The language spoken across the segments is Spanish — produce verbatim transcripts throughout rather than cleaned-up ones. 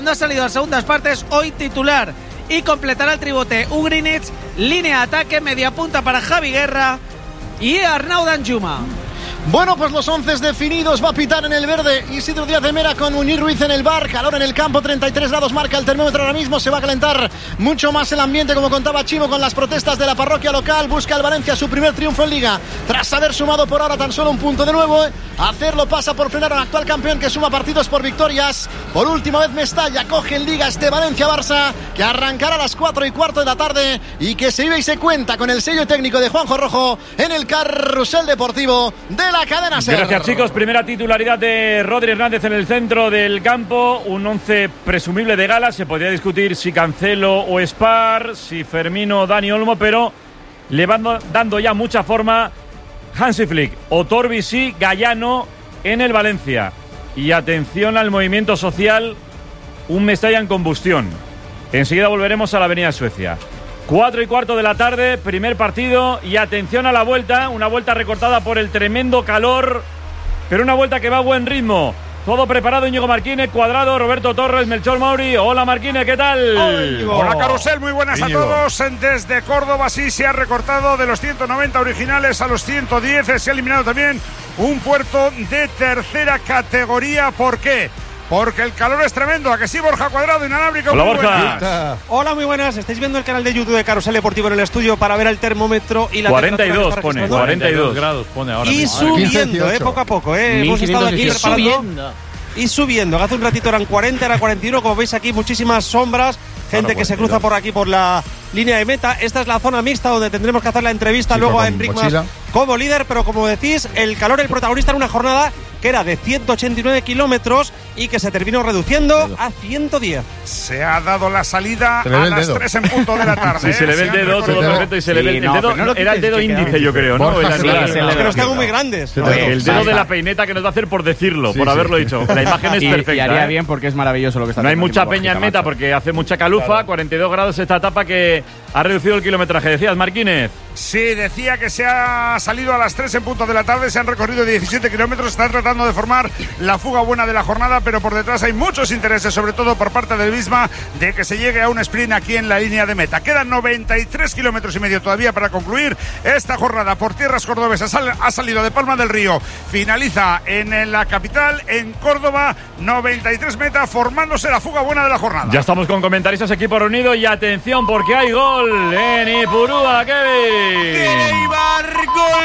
No ha salido a segundas partes, hoy titular y completará el tribote Ugrinic, línea de ataque, media punta para Javi Guerra y Arnaud Danjuma. Bueno, pues los once definidos, va a pitar en el verde Isidro Díaz de Mera con Munir Ruiz en el bar, calor en el campo, treinta y tres grados marca el termómetro ahora mismo, se va a calentar mucho más el ambiente, como contaba Chimo, con las protestas de la parroquia local. Busca el Valencia su primer triunfo en Liga, tras haber sumado por ahora tan solo un punto de nuevo. Hacerlo pasa por frenar a un actual campeón que suma partidos por victorias. Por última vez Mestalla coge en Liga este Valencia-Barça, que arrancará a las cuatro y cuarto de la tarde y que se vive y se cuenta con el sello técnico de Juanjo Rojo en el carrusel deportivo de la cadena SER. Gracias, chicos. Primera titularidad de Rodri Hernández en el centro del campo. Un once presumible de gala. Se podría discutir si Cancelo o Spar, si Firmino o Dani Olmo, pero le van dando ya mucha forma Hansi Flick. Otorbi sí, Gallano en el Valencia. Y atención al movimiento social, un Mestalla en combustión. Enseguida volveremos a la Avenida Suecia. Cuatro y cuarto de la tarde, primer partido, y atención a la vuelta, una vuelta recortada por el tremendo calor, pero una vuelta que va a buen ritmo. Todo preparado, Íñigo Marquínez, Cuadrado, Roberto Torres, Melchor Mauri. Hola Marquínez, ¿qué tal? Hola, Hola Carrusel, muy buenas Íñigo. A todos. Desde Córdoba sí se ha recortado de los ciento noventa originales a los ciento diez. Se ha eliminado también un puerto de tercera categoría. ¿Por qué? Porque el calor es tremendo. ¿A que sí, Borja Cuadrado, inalámbrico? Hola, muy Borja. Buenas. Hola, muy buenas. Estáis viendo el canal de YouTube de Carrusel Deportivo en el estudio para ver el termómetro y la cuarenta y dos pone, cuarenta y dos grados pone ahora. Y mismo. subiendo, eh, poco a poco. Eh. Hemos estado aquí subiendo. Y subiendo. Hace un ratito eran cuarenta, era cuarenta y uno. Como veis aquí, muchísimas sombras. Gente que se cruza por aquí por la línea de meta. Esta es la zona mixta donde tendremos que hacer la entrevista sí, luego a Enric Mas como líder. Pero como decís, el calor, el protagonista en una jornada que era de ciento ochenta y nueve kilómetros y que se terminó reduciendo a ciento diez. Se ha dado la salida a las tres en punto de la tarde. Sí, se le ve el dedo, todo perfecto, y se le ve el dedo. No, era el dedo índice, yo creo, ¿no? Borja, sí, sí, es que los tengo muy grandes. No, el dedo de la peineta que nos va a hacer por decirlo, sí, por haberlo sí. dicho. La imagen es y, perfecta. Y haría ¿eh? bien porque es maravilloso lo que está haciendo. No hay mucha aquí, peña en meta macho. porque hace mucha calufa, claro. cuarenta y dos grados esta etapa que ha reducido el kilometraje. Decías, Marquínez. Sí, decía que se ha salido a las tres en punto de la tarde, se han recorrido diecisiete kilómetros, están tratando de formar la fuga buena de la jornada, pero por detrás hay muchos intereses, sobre todo por parte del Visma, de que se llegue a un sprint aquí en la línea de meta. Quedan noventa y tres kilómetros y medio todavía para concluir esta jornada por tierras cordobesas. Ha salido de Palma del Río, finaliza en la capital, en Córdoba, noventa y tres meta, formándose la fuga buena de la jornada. Ya estamos con comentaristas, equipo reunido, y atención porque hay gol en Ipurúa, Kevin. ¡Tiene Ibar, gol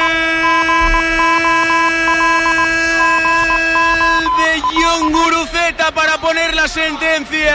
de Jon Guruceta para poner la sentencia!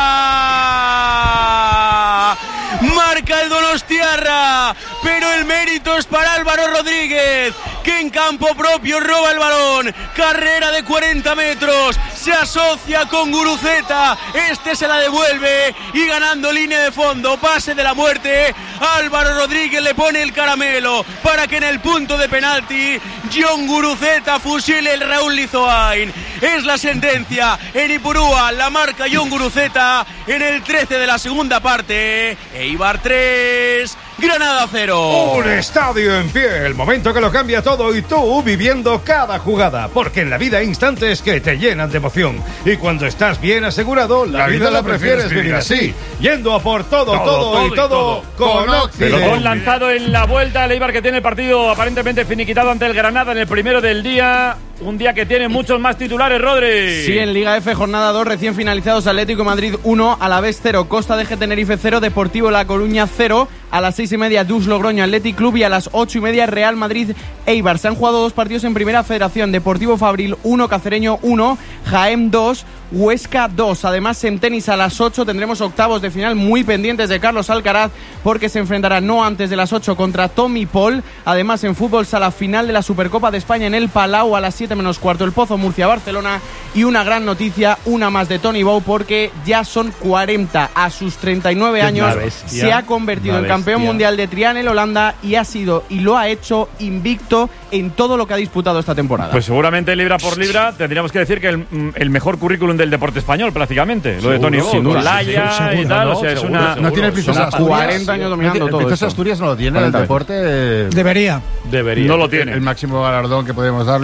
Marca el donostiarra, pero el mérito es para Álvaro Rodríguez, que en campo propio roba el balón. Carrera de cuarenta metros, se asocia con Guruceta, este se la devuelve y ganando línea de fondo, pase de la muerte, Álvaro Rodríguez le pone el caramelo para que en el punto de penalti Jon Guruceta fusile el Raúl Lizoain. Es la sentencia en Ipurúa, la marca Jon Guruceta en el trece de la segunda parte. Eibar tres, Granada cero. Un estadio en pie, el momento que lo cambia todo y tú viviendo cada jugada, porque en la vida hay instantes que te llenan de emoción y cuando estás bien asegurado, la, la vida, vida la prefieres vivir así, yendo a por todo, todo, todo, todo y todo, todo con Occident. Pelotón lanzado en la vuelta, el Eibar que tiene el partido aparentemente finiquitado ante el Granada en el primero del día. Un día que tiene muchos más titulares, Rodri. Sí, en Liga F, jornada dos, recién finalizados. Atlético de Madrid uno, Alavés cero, Costa de G Tenerife cero, Deportivo La Coruña cero. A las seis y media, Dus Logroño Athletic Club, y a las ocho y media, Real Madrid Eibar. Se han jugado dos partidos en Primera Federación. Deportivo Fabril uno, Cacereño uno, Jaén dos, Huesca dos. Además, en tenis a las ocho tendremos octavos de final muy pendientes de Carlos Alcaraz, porque se enfrentará no antes de las ocho contra Tommy Paul. Además, en fútbol, sala final de la Supercopa de España en el Palau a las siete menos cuarto, el Pozo Murcia-Barcelona. Y una gran noticia, una más de Tony Bou, porque ya son cuarenta. A sus treinta y nueve años se ha convertido en campeón mundial de trial en Holanda y ha sido y lo ha hecho invicto en todo lo que ha disputado esta temporada. Pues seguramente libra por libra tendríamos que decir que el, el mejor currículum del deporte español prácticamente, lo de Tony Bou, Laya sí, sí, y tal, no, o sea, es seguro, una seguro, no tiene el Princesa Asturias, cuarenta años dominando el todo. El Princesa Asturias no lo tiene, el deporte debería. Debería. No lo tiene. El, el máximo galardón que podemos darle. Pues, debería.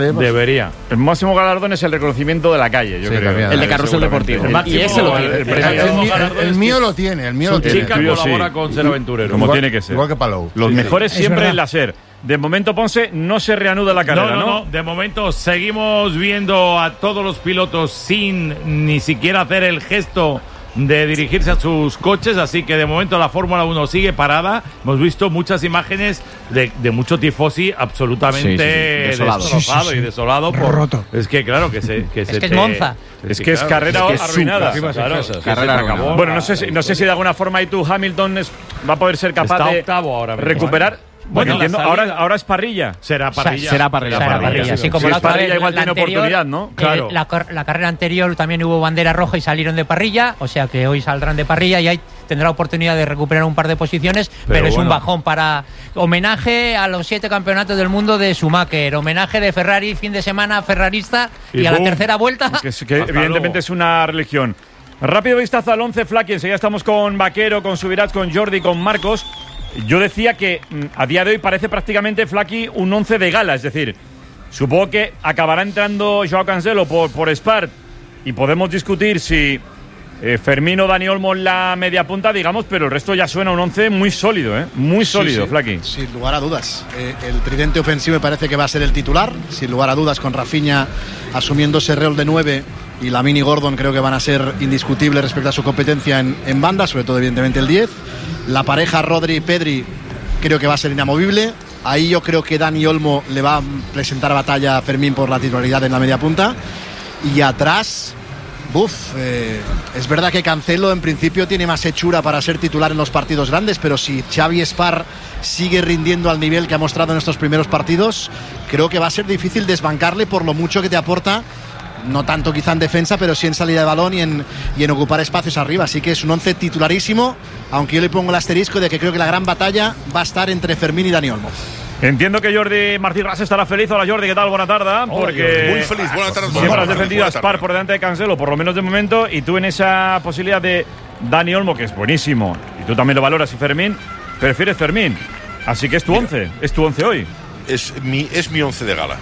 Debería. El máximo galardón es el reconocimiento de la calle, yo Sí, creo. también. El de Carrusel Deportivo. El máximo, Y ese lo el- tiene. el premio- El- El, el- el mío lo tiene, el mío lo Su tiene. Chica tuyo colabora sí. con Ser Aventurero. Como Igual- tiene que ser. Igual que Palou. Los Sí, sí. mejores Es siempre verdad. en la SER. De momento, Ponce, no se reanuda la carrera, no, ¿no? no, no. De momento seguimos viendo a todos los pilotos sin ni siquiera hacer el gesto de dirigirse a sus coches, así que de momento la Fórmula uno sigue parada. Hemos visto muchas imágenes de, de mucho tifosi absolutamente Sí, sí, sí. Desolado. destrozado Sí, sí, sí. y desolado por... Roto. Es que claro que se que, se que es te- Monza. Es que es carrera es que es arruinada. súper, Claro, claro, es que carrera se te arruinada. acabó Bueno, la- no sé, si, no sé si de alguna forma ahí tú, Hamilton, es- va a poder ser capaz Está de octavo ahora mismo, recuperar. ¿eh? Bueno, Bueno, la entiendo, salida- ahora, ahora es parrilla. Será parrilla. Será parrilla. Será parrilla, parrilla. sí. Sí, como Si la es otra parrilla, vez, igual la tiene anterior, oportunidad, ¿no? eh, Claro. la, cor- la carrera anterior también hubo bandera roja y salieron de parrilla, o sea que hoy saldrán de parrilla y ahí tendrá oportunidad de recuperar un par de posiciones, pero, Pero es un bueno. bajón para homenaje a los siete campeonatos del mundo de Schumacher, homenaje de Ferrari, fin de semana ferrarista y, Y a la boom. tercera vuelta. Que, es- que Hasta evidentemente luego. es una religión. Rápido vistazo al once, Flaky. Enseguida estamos con Vaquero, con Subirats, con Jordi, con Marcos. Yo decía que mm, a día de hoy parece prácticamente, Flaky, un once de gala. Es decir, supongo que acabará entrando Joao Cancelo por, por Spark y podemos discutir si eh, Fermín o Dani Olmo en la media punta, digamos, pero el resto ya suena un once muy sólido, ¿eh? Muy sólido, Sí, sí, Flaky. sin lugar a dudas. Eh, el tridente ofensivo me parece que va a ser el titular, sin lugar a dudas, con Rafinha asumiendo ese rol de nueve y Lamine y Gordon creo que van a ser indiscutibles respecto a su competencia en, en banda, sobre todo evidentemente el diez. La pareja Rodri y Pedri creo que va a ser inamovible. Ahí yo creo que Dani Olmo le va a presentar batalla a Fermín por la titularidad en la media punta. Y atrás, buf, eh, es verdad que Cancelo en principio tiene más hechura para ser titular en los partidos grandes, pero si Xavi Spar sigue rindiendo al nivel que ha mostrado en estos primeros partidos, creo que va a ser difícil desbancarle por lo mucho que te aporta, no tanto quizá en defensa, pero sí en salida de balón y en, y en ocupar espacios arriba. Así que es un once titularísimo, aunque yo le pongo el asterisco de que creo que la gran batalla va a estar entre Fermín y Dani Olmo. Entiendo que Jordi Martí Ras estará feliz. Hola Jordi, ¿qué tal? Buena tarde. Porque Muy feliz, buenas tardes. siempre buenas has tardes, defendido a buenas Spar tardes. por delante de Cancelo, por lo menos de momento, y tú en esa posibilidad de Dani Olmo, que es buenísimo, y tú también lo valoras, y Fermín, prefieres Fermín. Así que es tu Mira. once, es tu once hoy. Es mi, es mi once de gala.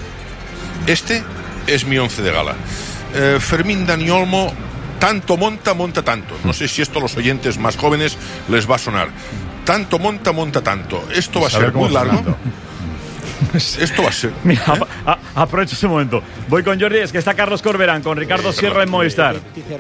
Este es mi once de gala. Eh, Fermín, Dani Olmo, tanto monta, monta tanto. No sé si esto a los oyentes más jóvenes les va a sonar. Tanto monta, monta tanto. Esto va a ser muy largo. Esto va a ser. Mira, a- a- aprovecho ese momento. Voy con Jordi, es que está Carlos Corberán, con Ricardo Sierra en Movistar.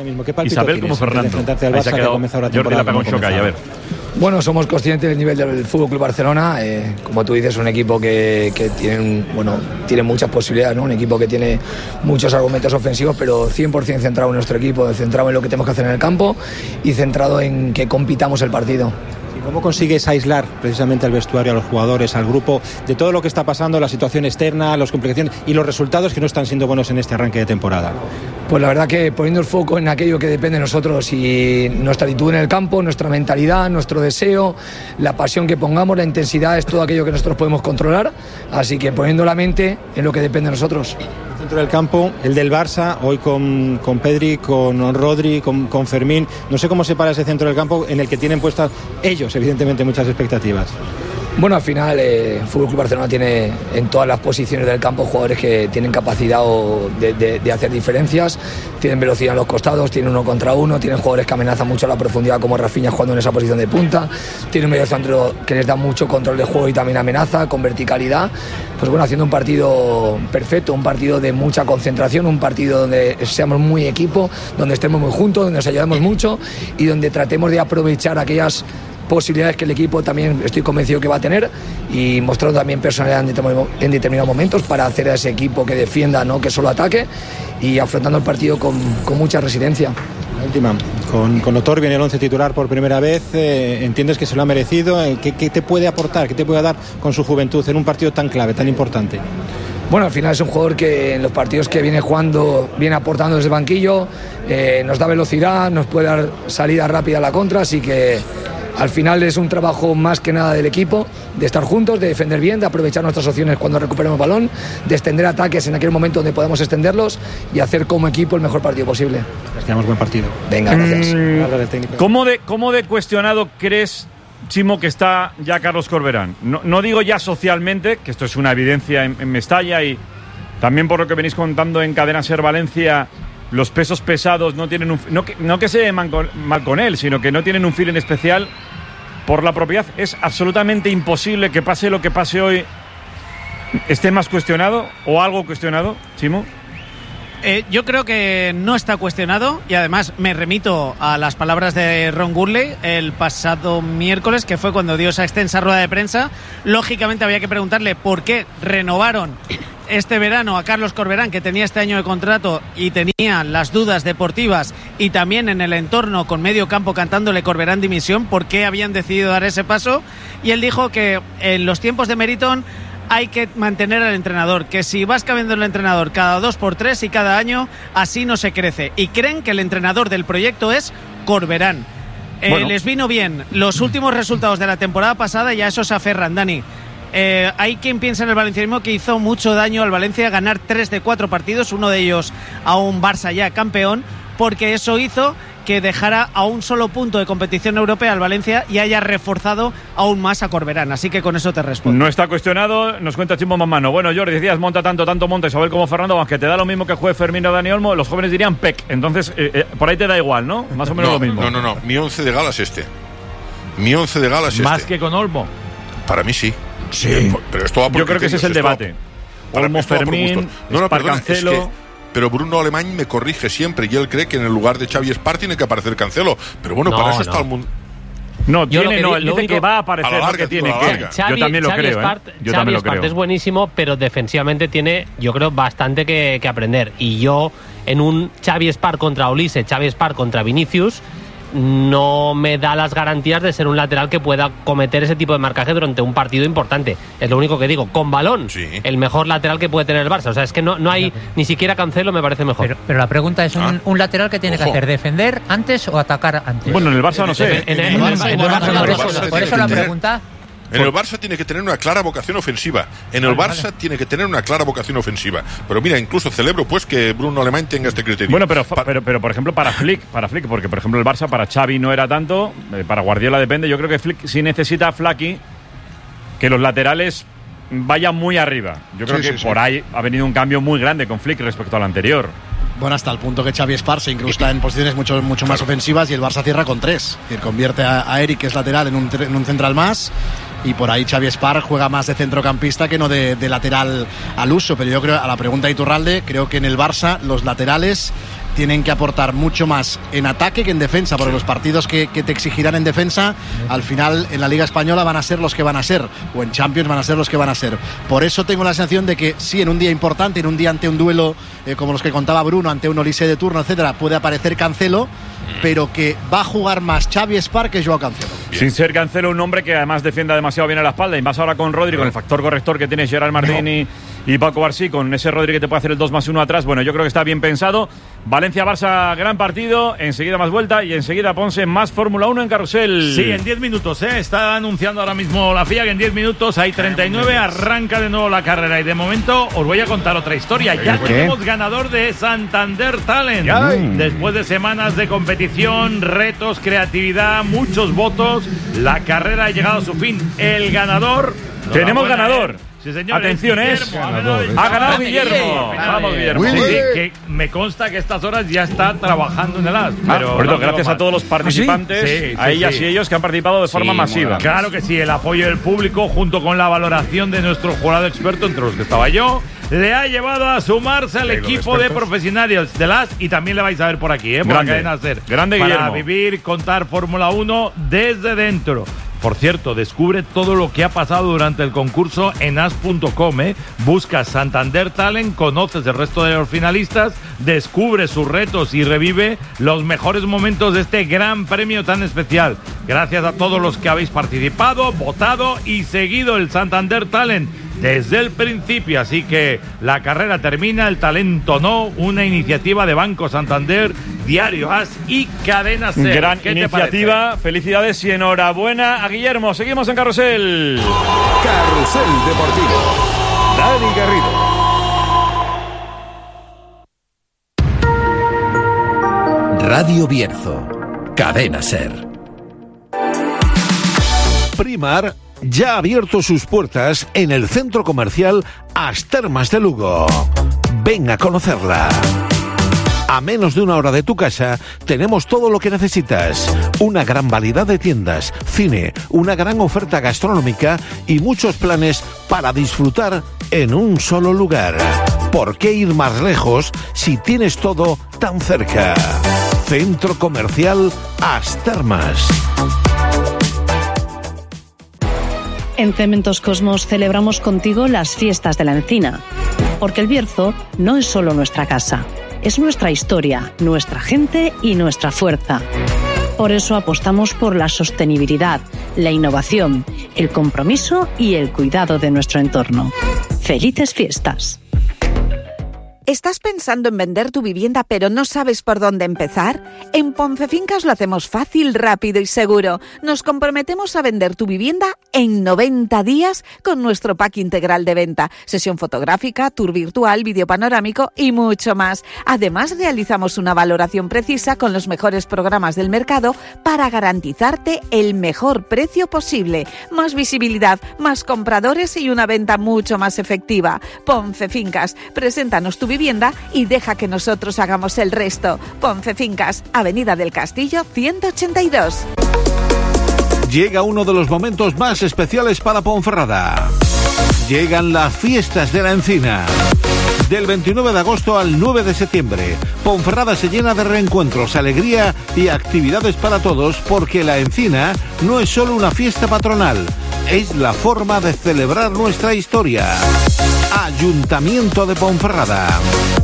Isabel como Fernando. Ahí se ha quedado Jordi la pega un shock ahí, a ver. Bueno, somos conscientes del nivel del Fútbol Club Barcelona. Eh, como tú dices, un equipo que, que tiene, un- bueno, tiene muchas posibilidades, ¿no? Un equipo que tiene muchos argumentos ofensivos, pero cien por ciento centrado en nuestro equipo, centrado en lo que tenemos que hacer en el campo y centrado en que compitamos el partido. ¿Cómo consigues aislar precisamente al vestuario, a los jugadores, al grupo, de todo lo que está pasando, la situación externa, las complicaciones y los resultados que no están siendo buenos en este arranque de temporada? Pues la verdad que poniendo el foco en aquello que depende de nosotros y nuestra actitud en el campo, nuestra mentalidad, nuestro deseo, la pasión que pongamos, la intensidad es todo aquello que nosotros podemos controlar, así que poniendo la mente en lo que depende de nosotros. Dentro del campo, el del Barça, hoy con, con Pedri, con Rodri, con, con Fermín, no sé cómo se para ese centro del campo en el que tienen puestas ellos, evidentemente, muchas expectativas. Bueno, al final eh, el Fútbol Club Barcelona tiene en todas las posiciones del campo jugadores que tienen capacidad o de, de- de hacer diferencias, tienen velocidad en los costados, tienen uno contra uno, tienen jugadores que amenazan mucho la profundidad como Rafinha jugando en esa posición de punta, tienen un medio centro que les da mucho control de juego y también amenaza con verticalidad. Pues bueno, haciendo un partido perfecto, un partido de mucha concentración, un partido donde seamos muy equipo, donde estemos muy juntos, donde nos ayudemos mucho y donde tratemos de aprovechar aquellas posibilidades que el equipo también estoy convencido que va a tener y mostrando también personalidad en determin- en determinados momentos para hacer a ese equipo que defienda, no que solo ataque y afrontando el partido con, con mucha resiliencia. La última, con, con Otor viene el once titular por primera vez, eh, ¿entiendes que se lo ha merecido? Eh, ¿qué, ¿Qué te puede aportar, qué te puede dar con su juventud en un partido tan clave, tan importante? Bueno, al final es un jugador que en los partidos que viene jugando, viene aportando desde el banquillo, eh, nos da velocidad, nos puede dar salida rápida a la contra, así que al final es un trabajo más que nada del equipo, de estar juntos, de defender bien, de aprovechar nuestras opciones cuando recuperemos el balón, de extender ataques en aquel momento donde podamos extenderlos y hacer como equipo el mejor partido posible. Les quedamos buen partido. Venga, gracias. Mm, Habla del técnico. ¿Cómo de, cómo de cuestionado crees, Chimo, que está ya Carlos Corberán? No, no digo ya socialmente, que esto es una evidencia en, en Mestalla y, También por lo que venís contando en Cadena Ser Valencia, los pesos pesados no tienen un... No que, no que se lleven con, mal con él, sino que no tienen un feeling especial por la propiedad. Es absolutamente imposible que pase lo que pase hoy, esté más cuestionado o algo cuestionado, Chimo. Eh, yo creo que no está cuestionado y además me remito a las palabras de Ron Gurley el pasado miércoles, que fue cuando dio esa extensa rueda de prensa. Lógicamente había que preguntarle por qué renovaron este verano a Carlos Corberán, que tenía este año de contrato y tenía las dudas deportivas, y también en el entorno con medio campo cantándole Corberán dimisión, por qué habían decidido dar ese paso. Y él dijo que en los tiempos de Meriton hay que mantener al entrenador, que si vas cambiando el entrenador cada dos por tres y cada año, así no se crece. Y creen que el entrenador del proyecto es Corberán. Eh, bueno. Les vino bien los últimos resultados de la temporada pasada y a eso se aferran, Dani. Eh, hay quien piensa en el valencianismo que hizo mucho daño al Valencia ganar tres de cuatro partidos, uno de ellos a un Barça ya campeón, porque eso hizo que dejara a un solo punto de competición europea al Valencia y haya reforzado aún más a Corberán. Así que con eso te respondo. No está cuestionado, nos cuenta Chimo Mamano. Bueno, Jordi, decías monta tanto, tanto monta Isabel como Fernando, aunque te da lo mismo que juegue Fermín o Dani Olmo, los jóvenes dirían P E C. Entonces, eh, eh, por ahí te da igual, ¿no? Más o menos no, lo mismo. No, no, no. Mi once de gala es este. Mi once de gala es ¿Más este. que con Olmo? Para mí sí. Sí. Eh, pero esto va por Yo creo que ese es el debate. Va, Olmo, Fermín, no, no, perdona, Cancelo... es que, pero Bruno Alemán me corrige siempre y él cree que en el lugar de Xavi Espar tiene que aparecer Cancelo. Pero bueno, no, para eso no. está el mundo. No, Yo tiene, no, él dice único, que va a aparecer, a larga, no que tiene a que. Xavi, Yo también lo Xavi creo, Espart, ¿eh? Yo Xavi también lo Espart creo. es buenísimo, pero defensivamente tiene, yo creo, bastante que, que aprender. Y yo, en un Xavi Espart contra Olise, Xavi Espart contra Vinicius, no me da las garantías de ser un lateral que pueda cometer ese tipo de marcaje durante un partido importante. Es lo único que digo. Con balón, sí. El mejor lateral que puede tener el Barça. O sea, es que no, no hay ni siquiera Cancelo, me parece mejor. Pero, pero la pregunta es, ¿un, ah. un lateral que tiene Ojo. que hacer? ¿Defender antes o atacar antes? Bueno, en el Barça no sé. En el Barça, por eso, por eso la pregunta... En el Barça tiene que tener una clara vocación ofensiva. En el vale, Barça vale. tiene que tener una clara vocación ofensiva. Pero mira, incluso celebro pues que Bruno Alemán tenga este criterio. Bueno, pero, pa pero, pero por ejemplo para Flick, para Flick, porque por ejemplo el Barça para Xavi no era tanto, eh, para Guardiola depende. Yo creo que Flick sí necesita a Flaky que los laterales vayan muy arriba. Yo creo sí, que sí, por sí. ahí ha venido un cambio muy grande con Flick respecto al anterior. Bueno, hasta el punto que Xavi Espar se incrusta en posiciones mucho, mucho más ofensivas y el Barça cierra con tres. Es decir, convierte a, a Eric, que es lateral, en un, en un central más. Y por ahí Xavi Espar juega más de centrocampista que no de, de lateral al uso. Pero yo creo, a la pregunta de Iturralde, creo que en el Barça los laterales tienen que aportar mucho más en ataque que en defensa, porque los partidos que, que te exigirán en defensa, al final en la Liga Española van a ser los que van a ser, o en Champions van a ser los que van a ser. Por eso tengo la sensación de que sí, en un día importante, en un día ante un duelo eh, como los que contaba Bruno, ante un Olise de turno, etcétera, puede aparecer Cancelo, pero que va a jugar más Xavi Espar que Joao Cancelo. Bien. Sin ser Cancelo un hombre que además defienda demasiado bien a la espalda, y más ahora con Rodri, con el factor corrector que tiene Gerard Martini no. y Paco Barsí, con ese Rodri que te puede hacer el dos más uno atrás. Bueno, yo creo que está bien pensado. Valencia-Barça, gran partido, enseguida más vuelta y enseguida Ponce más Fórmula uno en Carrusel. Sí, en diez minutos, ¿eh? Está anunciando ahora mismo la F I A que en diez minutos hay treinta y nueve, arranca de nuevo la carrera y de momento os voy a contar otra historia. Ya ¿Qué? tenemos ganador de Santander Talent. ¿Ya? Después de semanas de competición, retos, creatividad, muchos votos, la carrera ha llegado a su fin. El ganador... Tenemos ganador. ¿eh? Sí, señor. Atención, es. Ganador, ha, ha ganado Guillermo. Vamos, Guillermo. Sí, sí, que me consta que a estas horas ya está trabajando en el A S. Pero ah, por no gracias a todos los participantes, ¿Ah, sí? Sí, a ellas sí. y ellos que han participado de forma sí, masiva. Claro que sí, el apoyo del público junto con la valoración de nuestro jurado experto, entre los que estaba yo, le ha llevado a sumarse al equipo de profesionales del A S y también le vais a ver por aquí, ¿eh? Por Grande. la cadena SER. Grande Para Guillermo. vivir, contar Fórmula uno desde dentro. Por cierto, descubre todo lo que ha pasado durante el concurso en as punto com, ¿eh? Busca Santander Talent, conoces el resto de los finalistas, descubre sus retos y revive los mejores momentos de este gran premio tan especial. Gracias a todos los que habéis participado, votado y seguido el Santander Talent desde el principio. Así que la carrera termina, el talento no, una iniciativa de Banco Santander, Diario A S y Cadena SER. Gran iniciativa, felicidades y enhorabuena a Guillermo. Seguimos en Carrusel. Carrusel Deportivo. Dani Garrido. Radio Bierzo. Cadena SER. Primar ya ha abierto sus puertas en el centro comercial As Termas de Lugo. Ven a conocerla. A menos de una hora de tu casa, tenemos todo lo que necesitas. Una gran variedad de tiendas, cine, una gran oferta gastronómica y muchos planes para disfrutar en un solo lugar. ¿Por qué ir más lejos si tienes todo tan cerca? Centro Comercial As Termas. En Cementos Cosmos celebramos contigo las fiestas de la encina, porque el Bierzo no es solo nuestra casa. Es nuestra historia, nuestra gente y nuestra fuerza. Por eso apostamos por la sostenibilidad, la innovación, el compromiso y el cuidado de nuestro entorno. ¡Felices fiestas! ¿Estás pensando en vender tu vivienda pero no sabes por dónde empezar? En Poncefincas lo hacemos fácil, rápido y seguro. Nos comprometemos a vender tu vivienda en noventa días con nuestro pack integral de venta. Sesión fotográfica, tour virtual, vídeo panorámico y mucho más. Además, realizamos una valoración precisa con los mejores programas del mercado para garantizarte el mejor precio posible. Más visibilidad, más compradores y una venta mucho más efectiva. Poncefincas, preséntanos tu vivienda vivienda y deja que nosotros hagamos el resto. Poncefincas, Avenida del Castillo ciento ochenta y dos. Llega uno de los momentos más especiales para Ponferrada. Llegan las fiestas de la encina. Del veintinueve de agosto al nueve de septiembre, Ponferrada se llena de reencuentros, alegría y actividades para todos, porque la encina no es solo una fiesta patronal, es la forma de celebrar nuestra historia. Ayuntamiento de Ponferrada.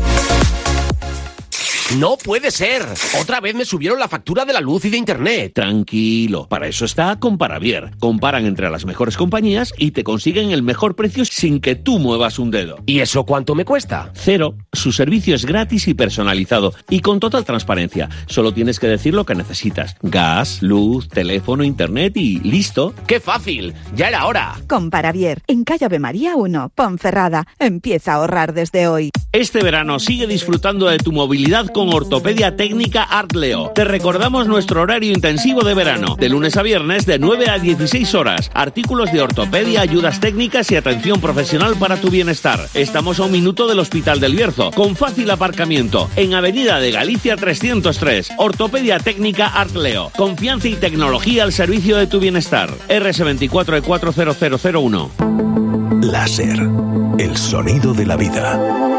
No puede ser. Otra vez me subieron la factura de la luz y de internet. Tranquilo. Para eso está Comparavier. Comparan entre las mejores compañías y te consiguen el mejor precio sin que tú muevas un dedo. ¿Y eso cuánto me cuesta? Cero. Su servicio es gratis y personalizado y con total transparencia. Solo tienes que decir lo que necesitas. Gas, luz, teléfono, internet y listo. ¡Qué fácil! ¡Ya era hora! Comparavier. En calle Ave María uno, Ponferrada. Empieza a ahorrar desde hoy. Este verano sigue disfrutando de tu movilidad con Ortopedia Técnica Artleo. Te recordamos nuestro horario intensivo de verano, de lunes a viernes de nueve a dieciséis horas. Artículos de ortopedia, ayudas técnicas y atención profesional para tu bienestar. Estamos a un minuto del Hospital del Bierzo, con fácil aparcamiento, en Avenida de Galicia trescientos tres. Ortopedia Técnica Artleo. Confianza y tecnología al servicio de tu bienestar. R S veinticuatro E cuatro cero cero cero uno. Láser. El sonido de la vida.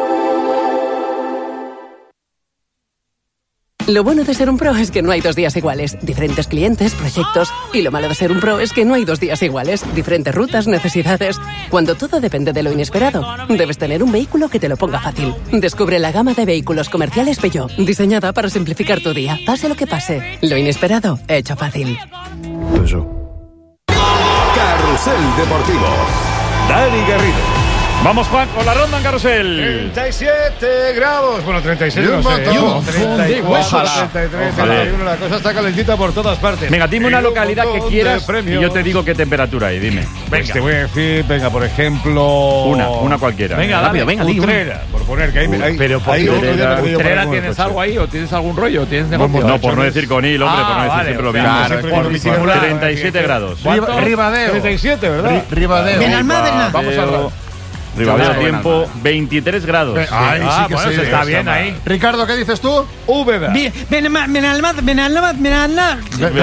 Lo bueno de ser un pro es que no hay dos días iguales. Diferentes clientes, proyectos. Y lo malo de ser un pro es que no hay dos días iguales. Diferentes rutas, necesidades. Cuando todo depende de lo inesperado, debes tener un vehículo que te lo ponga fácil. Descubre la gama de vehículos comerciales Peugeot, diseñada para simplificar tu día. Pase lo que pase. Lo inesperado, hecho fácil. Eso. Carrusel Deportivo. Dani Garrido. Vamos, Juan, con la ronda en Carrusel. treinta y siete grados. Bueno, treinta y seis, no sé. treinta y cuatro, treinta y tres, treinta y uno. La cosa está calentita por todas partes. Venga, dime una localidad que quieras y yo te digo qué temperatura hay. Dime. Pues venga. Te voy a decir, venga, por ejemplo... Una, una cualquiera. Venga, rápido, venga, dime. Utrera, por poner que hay... hay pero por hay Utrera, otro Utrera ¿tienes algo ahí o tienes algún rollo? ¿Tienes negocio? No, por no decir Conil, hombre, ah, por no decir vale, siempre lo claro, mismo. por disimular. treinta y siete grados. Ribadeo. treinta y siete, ¿verdad? Ribadeo. Benalmádena. Vamos a Ribadeo, tiempo veintitrés grados. Ay, sí, ah, que bueno, sí, se está sí, bien está ahí. Ricardo, ¿qué dices tú? Úbeda. Benalmádena, Benalmádena.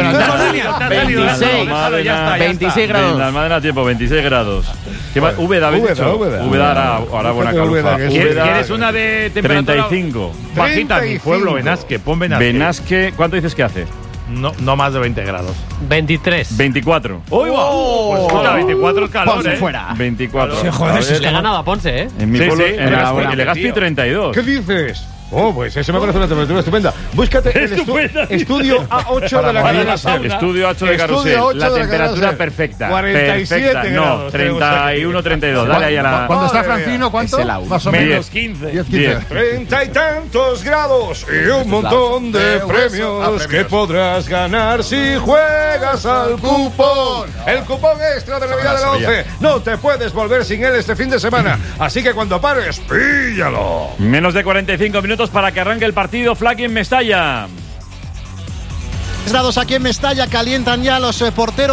veintiséis. veintiséis grados. Benalmádena, tiempo, veintiséis grados. ¿Qué más? Úbeda, ¿habéis Úbeda, dicho? Úbeda. Úbeda hará, hará buena Úbeda, calufa. que es- Úbeda, ¿Quieres una de temperatura treinta y cinco. bajita? Mi pueblo, Benasque. Pon Benasque. Benasque, ¿cuánto dices que hace? No, no más de veinte grados. veintitrés. veinticuatro. ¡Uy, va! Pues escucha, veinticuatro es calor, Ponce ¿eh? fuera. veinticuatro. Sí, joder, A ver, si es Le he ganado a Ponce, ¿eh? En mi Sí, pueblo, sí, en Legazpi, enhorabuena, en Legazpi tío. treinta y dos. ¿Qué dices? Oh, pues eso me parece una temperatura estupenda. Búscate el estu- Estupenda, tío. estudio A ocho de la Para cadena sauna. SER. Estudio ocho de Estudio Carrusel. ocho La de la temperatura cadena SER. perfecta. cuarenta y siete Perfecta. grados. No, treinta y uno, treinta y dos. Dale ahí a la... Cuando está Madre mía. Francino, ¿cuánto? Es el audio. Más o diez, menos. quince. diez, diez. quince. Treinta y tantos grados y un montón de De hueso a premios premios. que podrás ganar si juegas al cupón. El cupón extra de Navidad de la once. No te puedes volver sin él este fin de semana. Así que cuando pares, píllalo. Menos de cuarenta y cinco minutos para que arranque el partido. Flaky en Mestalla. Grados aquí en Mestalla, calientan ya los eh, porteros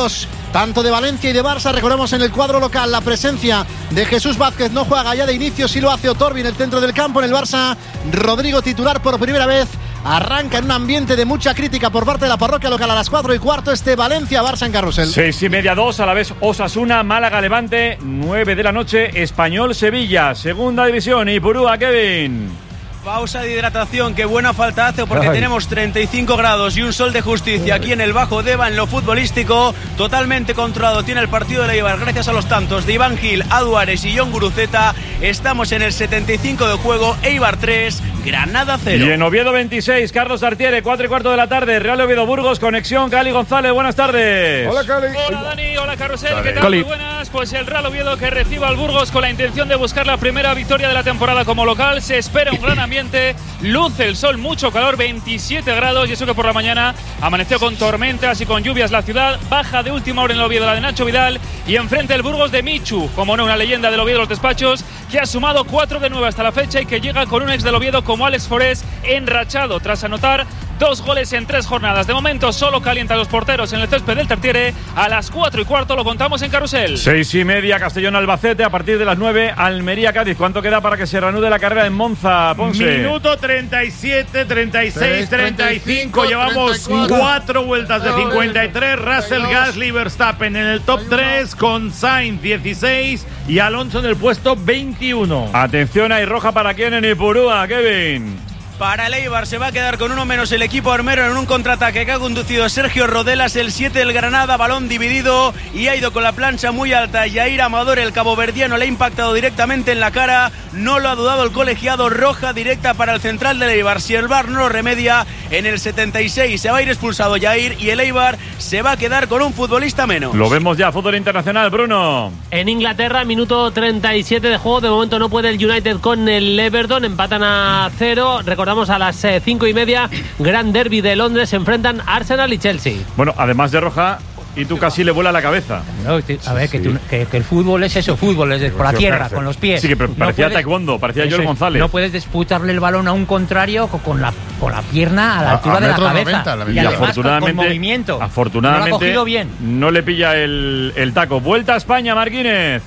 tanto de Valencia y de Barça. Recordemos en el cuadro local la presencia de Jesús Vázquez, no juega ya de inicio, sí lo hace Otorbi en el centro del campo. En el Barça, Rodrigo titular por primera vez. Arranca en un ambiente de mucha crítica por parte de la parroquia local a las cuatro y cuarto este Valencia-Barça en Carrusel. Seis y media, dos, a la vez Osasuna, Málaga-Levante, nueve de la noche, Español-Sevilla, segunda división, Ipurúa, Kevin. Pausa de hidratación, qué buena falta hace porque Ay. tenemos treinta y cinco grados y un sol de justicia aquí en el Bajo Deva. En lo futbolístico, totalmente controlado tiene el partido de Eibar gracias a los tantos de Iván Gil, Aduares y Jon Guruceta. Estamos en el setenta y cinco de juego, Eibar tres, Granada cero. Y en Oviedo veintiséis, Carlos Artiere, cuatro y cuarto de la tarde, Real Oviedo Burgos, conexión, Cali González, buenas tardes. Hola Cali. Hola Dani, hola Carrusel, ¿qué tal? Cali. Muy buenas, pues el Real Oviedo que recibe al Burgos con la intención de buscar la primera victoria de la temporada como local. Se espera un gran ambiente, luce el sol, mucho calor, veintisiete grados, y eso que por la mañana amaneció con tormentas y con lluvias la ciudad. Baja de última hora en el Oviedo la de Nacho Vidal y enfrente el Burgos de Michu, como no, una leyenda del Oviedo de los despachos, que ha sumado cuatro de nueve hasta la fecha y que llega con un ex del Oviedo como Alex Forés enrachado tras anotar dos goles en tres jornadas. De momento solo calienta a los porteros en el césped del Tartiere. A las cuatro y cuarto lo contamos en Carrusel. Seis y media, Castellón-Albacete. A partir de las nueve, Almería-Cádiz. ¿Cuánto queda para que se reanude la carrera en Monza, Ponce? Minuto treinta y siete, treinta y seis, treinta y cinco. Llevamos cuatro vueltas de cincuenta y tres. Russell, Gasly, Verstappen en el top tres con Sainz dieciséis y Alonso en el puesto veintiuno. Atención, hay roja para quién en Ipurúa, Kevin. Para el Eibar se va a quedar con uno menos el equipo armero en un contraataque que ha conducido Sergio Rodelas, el siete del Granada, balón dividido y ha ido con la plancha muy alta. Yair Amador, el caboverdiano, le ha impactado directamente en la cara, no lo ha dudado el colegiado, roja directa para el central del Eibar. Si el V A R no lo remedia, en el setenta y seis se va a ir expulsado Yair y el Eibar se va a quedar con un futbolista menos. Lo vemos ya, fútbol internacional, Bruno. En Inglaterra, minuto treinta y siete de juego, de momento no puede el United con el Everton, empatan a cero. Recordamos a las eh, cinco y media, gran derbi de Londres, se enfrentan Arsenal y Chelsea. Bueno, además de roja, y tú casi le vuela la cabeza. No, a ver, que, tú, que, que el fútbol es eso, fútbol es por la tierra, con los pies. Sí, que parecía no puedes, taekwondo, parecía Joel González. No puedes disputarle el balón a un contrario con la, con la pierna a la altura a, a de la cabeza. noventa, la y además afortunadamente, con, con movimiento. Afortunadamente, no, lo ha cogido bien. No le pilla el, el taco. Vuelta a España, Marquínez.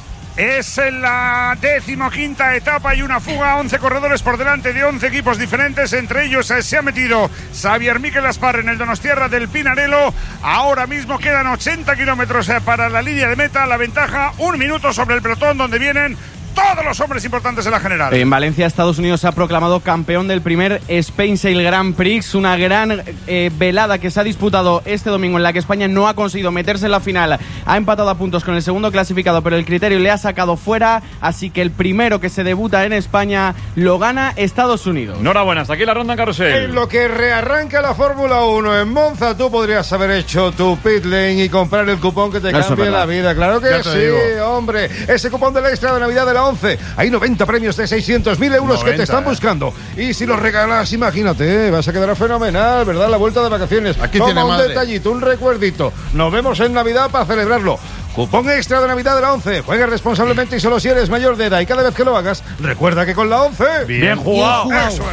Es en la decimoquinta etapa y una fuga, once corredores por delante de once equipos diferentes, entre ellos se ha metido Xavier Miquel Aspar en el Donostiarra del Pinarello. Ahora mismo quedan ochenta kilómetros para la línea de meta, la ventaja un minuto sobre el pelotón donde vienen todos los hombres importantes en la general. En Valencia, Estados Unidos se ha proclamado campeón del primer Spain Sail Grand Prix, una gran eh, velada que se ha disputado este domingo en la que España no ha conseguido meterse en la final, ha empatado a puntos con el segundo clasificado, pero el criterio le ha sacado fuera, así que el primero que se debuta en España lo gana Estados Unidos. Enhorabuena, hasta aquí la ronda en Carrusel. En lo que rearranca la Fórmula uno en Monza, tú podrías haber hecho tu pit lane y comprar el cupón que te Eso cambie la vida, claro que sí, digo. hombre, ese cupón del extra de Navidad de la once, hay noventa premios de seiscientos mil euros noventa, que te están eh. buscando. Y si los regalas, imagínate, vas a quedar fenomenal, ¿verdad? La vuelta de vacaciones. Aquí Toma tiene un madre. detallito, un recuerdito. Nos vemos en Navidad para celebrarlo. Cupón extra de Navidad de la once. Juega responsablemente y solo si eres mayor de edad. Y cada vez que lo hagas, recuerda que con la once... Bien, bien jugado. Bien jugado. Eso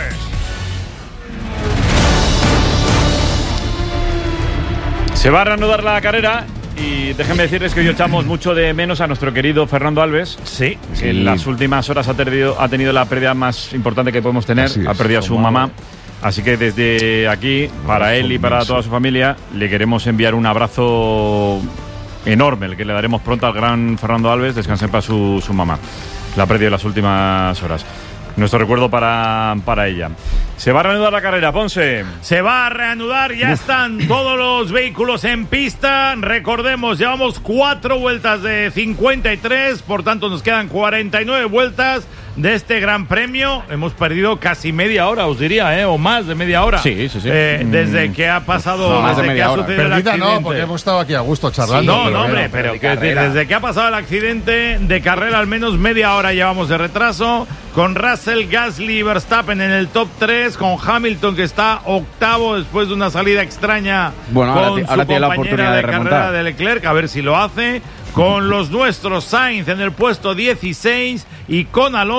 es. Se va a reanudar la carrera. Y déjenme decirles que hoy echamos mucho de menos a nuestro querido Fernando Alves. Sí. Que sí. en las últimas horas ha, tenido, ha tenido la pérdida más importante que podemos tener. Así ha es, perdido a su mamá. Así que desde aquí, para él y para toda su familia, le queremos enviar un abrazo enorme, el que le daremos pronto al gran Fernando Alves. Descansen para su, su mamá. La ha perdido en las últimas horas. Nuestro recuerdo para, para ella. Se va a reanudar la carrera, Ponce. Se va a reanudar, ya Uf. están todos los vehículos en pista. Recordemos, llevamos cuatro vueltas de cincuenta y tres, por tanto nos quedan cuarenta y nueve vueltas de este gran premio. Hemos perdido casi media hora, os diría, ¿eh? O más de media hora. Sí, sí, sí. Eh, mm. Desde que ha pasado, no, desde más de que ha hora. sucedido Perdida, el accidente. No, porque hemos estado aquí a gusto charlando. Sí, no, pero no, hombre, bueno, pero, pero pero que desde que ha pasado el accidente de carrera, al menos media hora llevamos de retraso. Con Russell, Gasly y Verstappen en el top tres, con Hamilton que está octavo después de una salida extraña bueno, con ahora, su ahora tiene la oportunidad de, de remontar. carrera de Leclerc, a ver si lo hace. Con los nuestros, Sainz en el puesto dieciséis y con Alonso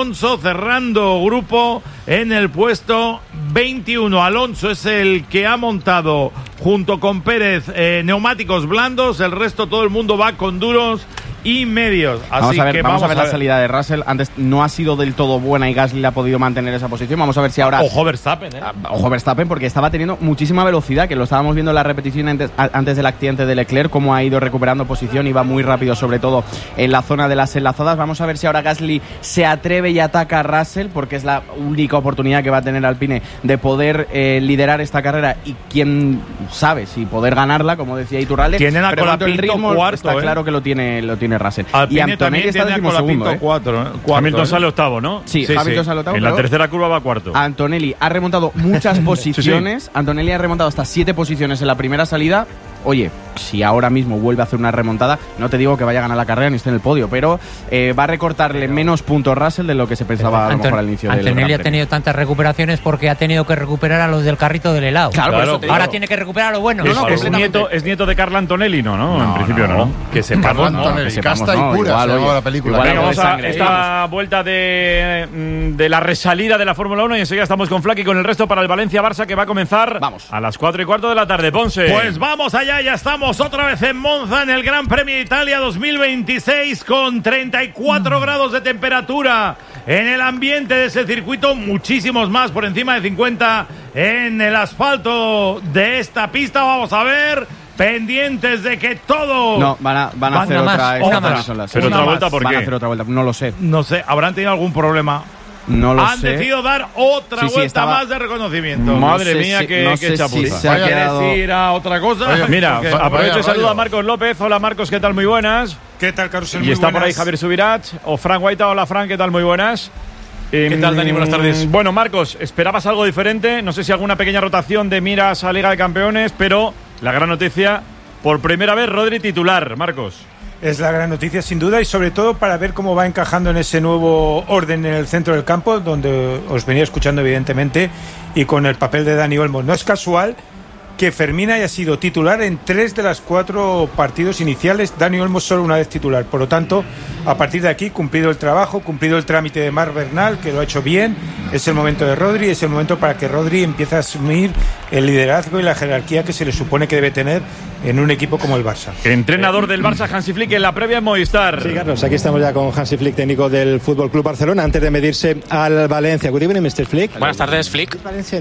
Alonso cerrando grupo en el puesto veintiuno. Alonso es el que ha montado junto con Pérez eh, neumáticos blandos, el resto todo el mundo va con duros y medios. Así vamos a ver, que vamos, vamos a ver a ver la salida de Russell. Antes no ha sido del todo buena y Gasly ha podido mantener esa posición. Vamos a ver si ahora... Ojo Verstappen, ¿eh? Ojo Verstappen, porque estaba teniendo muchísima velocidad, que lo estábamos viendo en la repetición antes, antes del accidente de Leclerc, cómo ha ido recuperando posición y va muy rápido, sobre todo en la zona de las enlazadas. Vamos a ver si ahora Gasly se atreve y ataca a Russell, porque es la única oportunidad que va a tener Alpine de poder eh, liderar esta carrera y quién sabe si poder ganarla, como decía Iturralde. Tienen a pero en cuanto al Colapinto ritmo, cuarto, está ¿eh? claro que lo tiene, lo tiene Russell. Alpine y Antonelli también está tiene a decimosegundo, Colapinto ¿eh? cuatro, ¿eh? Cuarto, Hamilton ¿eh? sale octavo, ¿no? Sí, Hamilton sale octavo. En la pero tercera curva va cuarto. Antonelli ha remontado muchas posiciones. Sí, sí. Antonelli ha remontado hasta siete posiciones en la primera salida. Oye, si ahora mismo vuelve a hacer una remontada, no te digo que vaya a ganar la carrera ni esté en el podio, pero eh, va a recortarle menos puntos Russell de lo que se pensaba a lo mejor al inicio del Gran Premio. Antonelli ha tenido tantas recuperaciones porque ha tenido que recuperar a los del carrito del helado. Claro, claro, claro. Ahora tiene que recuperar a lo bueno. No, no, no, es, nieto, es nieto de Carla Antonelli, ¿no? no, no en principio no. no. Que sepamos, Carla no, Antonelli, que sepamos, casta no, y pura igual, se oye, llama la película. Igual, Venga, vamos a sangre, esta vamos. vuelta de, de la resalida de la Fórmula uno y enseguida estamos con Flaky con el resto para el Valencia-Barça que va a comenzar vamos. a las cuatro y cuarto de la tarde. Ponce. Pues vamos allá, ya estamos otra vez en Monza en el Gran Premio de Italia dos mil veintiséis con treinta y cuatro mm. grados de temperatura en el ambiente de ese circuito, muchísimos más por encima de cincuenta en el asfalto de esta pista. Vamos a ver, pendientes de que todo... No, van a, van a hacer otra, más, esta más. son las Pero otra vuelta, ¿por qué? Van a hacer otra vuelta, no lo sé. No sé, habrán tenido algún problema. No lo Han sé. decidido dar otra sí, sí, vuelta estaba... más de reconocimiento. No Madre sé mía, si, qué, no qué sé chapuza. Si se ha ¿Quieres quedado... ir a otra cosa? Oye, mira, porque... aprovecho y saludo vaya. a Marcos López. Hola Marcos, ¿qué tal? Muy buenas. ¿Qué tal, Carusel? Y Muy está buenas. por ahí Javier Subirach o Frank Guaita. Hola Frank, ¿qué tal? Muy buenas. ¿Qué tal, Dani? Buenas tardes. Bueno, Marcos, esperabas algo diferente. No sé si alguna pequeña rotación de miras a Liga de Campeones, pero la gran noticia, por primera vez Rodri titular, Marcos. Es la gran noticia, sin duda, y sobre todo para ver cómo va encajando en ese nuevo orden en el centro del campo, donde os venía escuchando, evidentemente, y con el papel de Dani Olmo. No es casual que Fermín haya sido titular en tres de las cuatro partidos iniciales, Dani Olmo solo una vez titular. Por lo tanto, a partir de aquí, cumplido el trabajo, cumplido el trámite de Marc Bernal, que lo ha hecho bien, es el momento de Rodri, es el momento para que Rodri empiece a asumir el liderazgo y la jerarquía que se le supone que debe tener en un equipo como el Barça. Entrenador del Barça, Hansi Flick, en la previa en Movistar. Sí, Carlos, aquí estamos ya con Hansi Flick, técnico del Fútbol Club Barcelona, antes de medirse al Valencia. Good evening, mister Flick. Buenas tardes, Flick.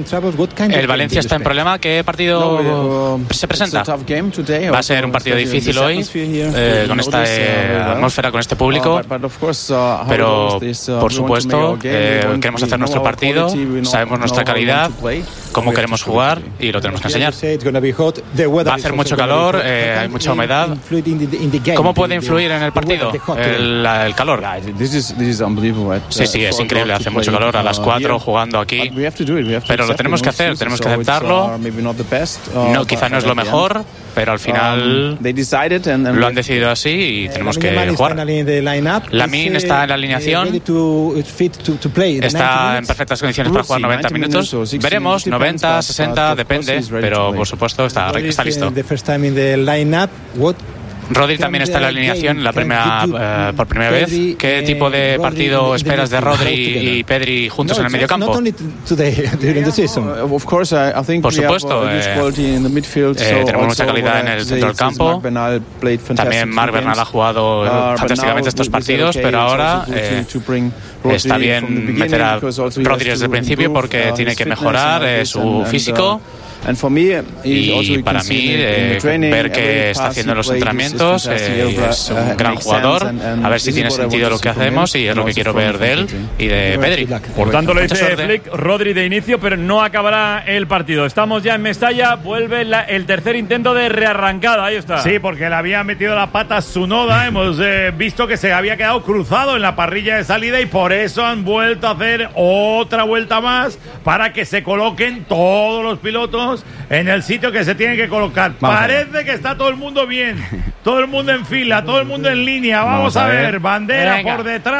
El El Valencia está en problema. ¿Qué partido se presenta? Va a ser un partido difícil hoy, eh, con esta eh, atmósfera, con este público. Pero, por supuesto, eh, queremos hacer nuestro partido, sabemos nuestra calidad, cómo queremos jugar y lo tenemos que enseñar. Va a hacer mucho calor, eh, hay mucha humedad. ¿Cómo puede influir en el partido el, el calor? Sí, sí, es increíble, hace mucho calor a las cuatro jugando aquí, pero lo tenemos que hacer, tenemos que aceptarlo. No, quizá no es lo mejor, pero al final lo han decidido así y tenemos que jugar. Lamine está en la alineación, está en perfectas condiciones para jugar noventa minutos. Veremos, noventa, sesenta, depende, pero por supuesto está, está listo. Rodri también está en la alineación la primera, eh, por primera vez. ¿Qué tipo de partido esperas de Rodri y Pedri juntos en el mediocampo? Por supuesto, eh, eh, tenemos mucha calidad en el centro del campo. También Marc Bernal ha jugado fantásticamente estos partidos, pero ahora eh, está bien meter a Rodri desde el principio porque tiene que mejorar eh, su físico. Y para mí, eh, ver que está haciendo en los entrenamientos, eh, es un gran jugador. A ver si tiene sentido lo que hacemos y es lo que quiero ver de él y de Pedri. Por tanto, le dice Flick, Rodri de inicio, pero no acabará el partido. Estamos ya en Mestalla, vuelve la, el tercer intento de rearrancada. Ahí está. Sí, porque le había metido la pata a Tsunoda. Hemos eh, visto que se había quedado cruzado en la parrilla de salida y por eso han vuelto a hacer otra vuelta más para que se coloquen todos los pilotos en el sitio que se tiene que colocar. Vamos Parece que está todo el mundo bien, todo el mundo en fila, todo el mundo en línea. Vamos, Vamos a, ver. ver, bandera Venga. por detrás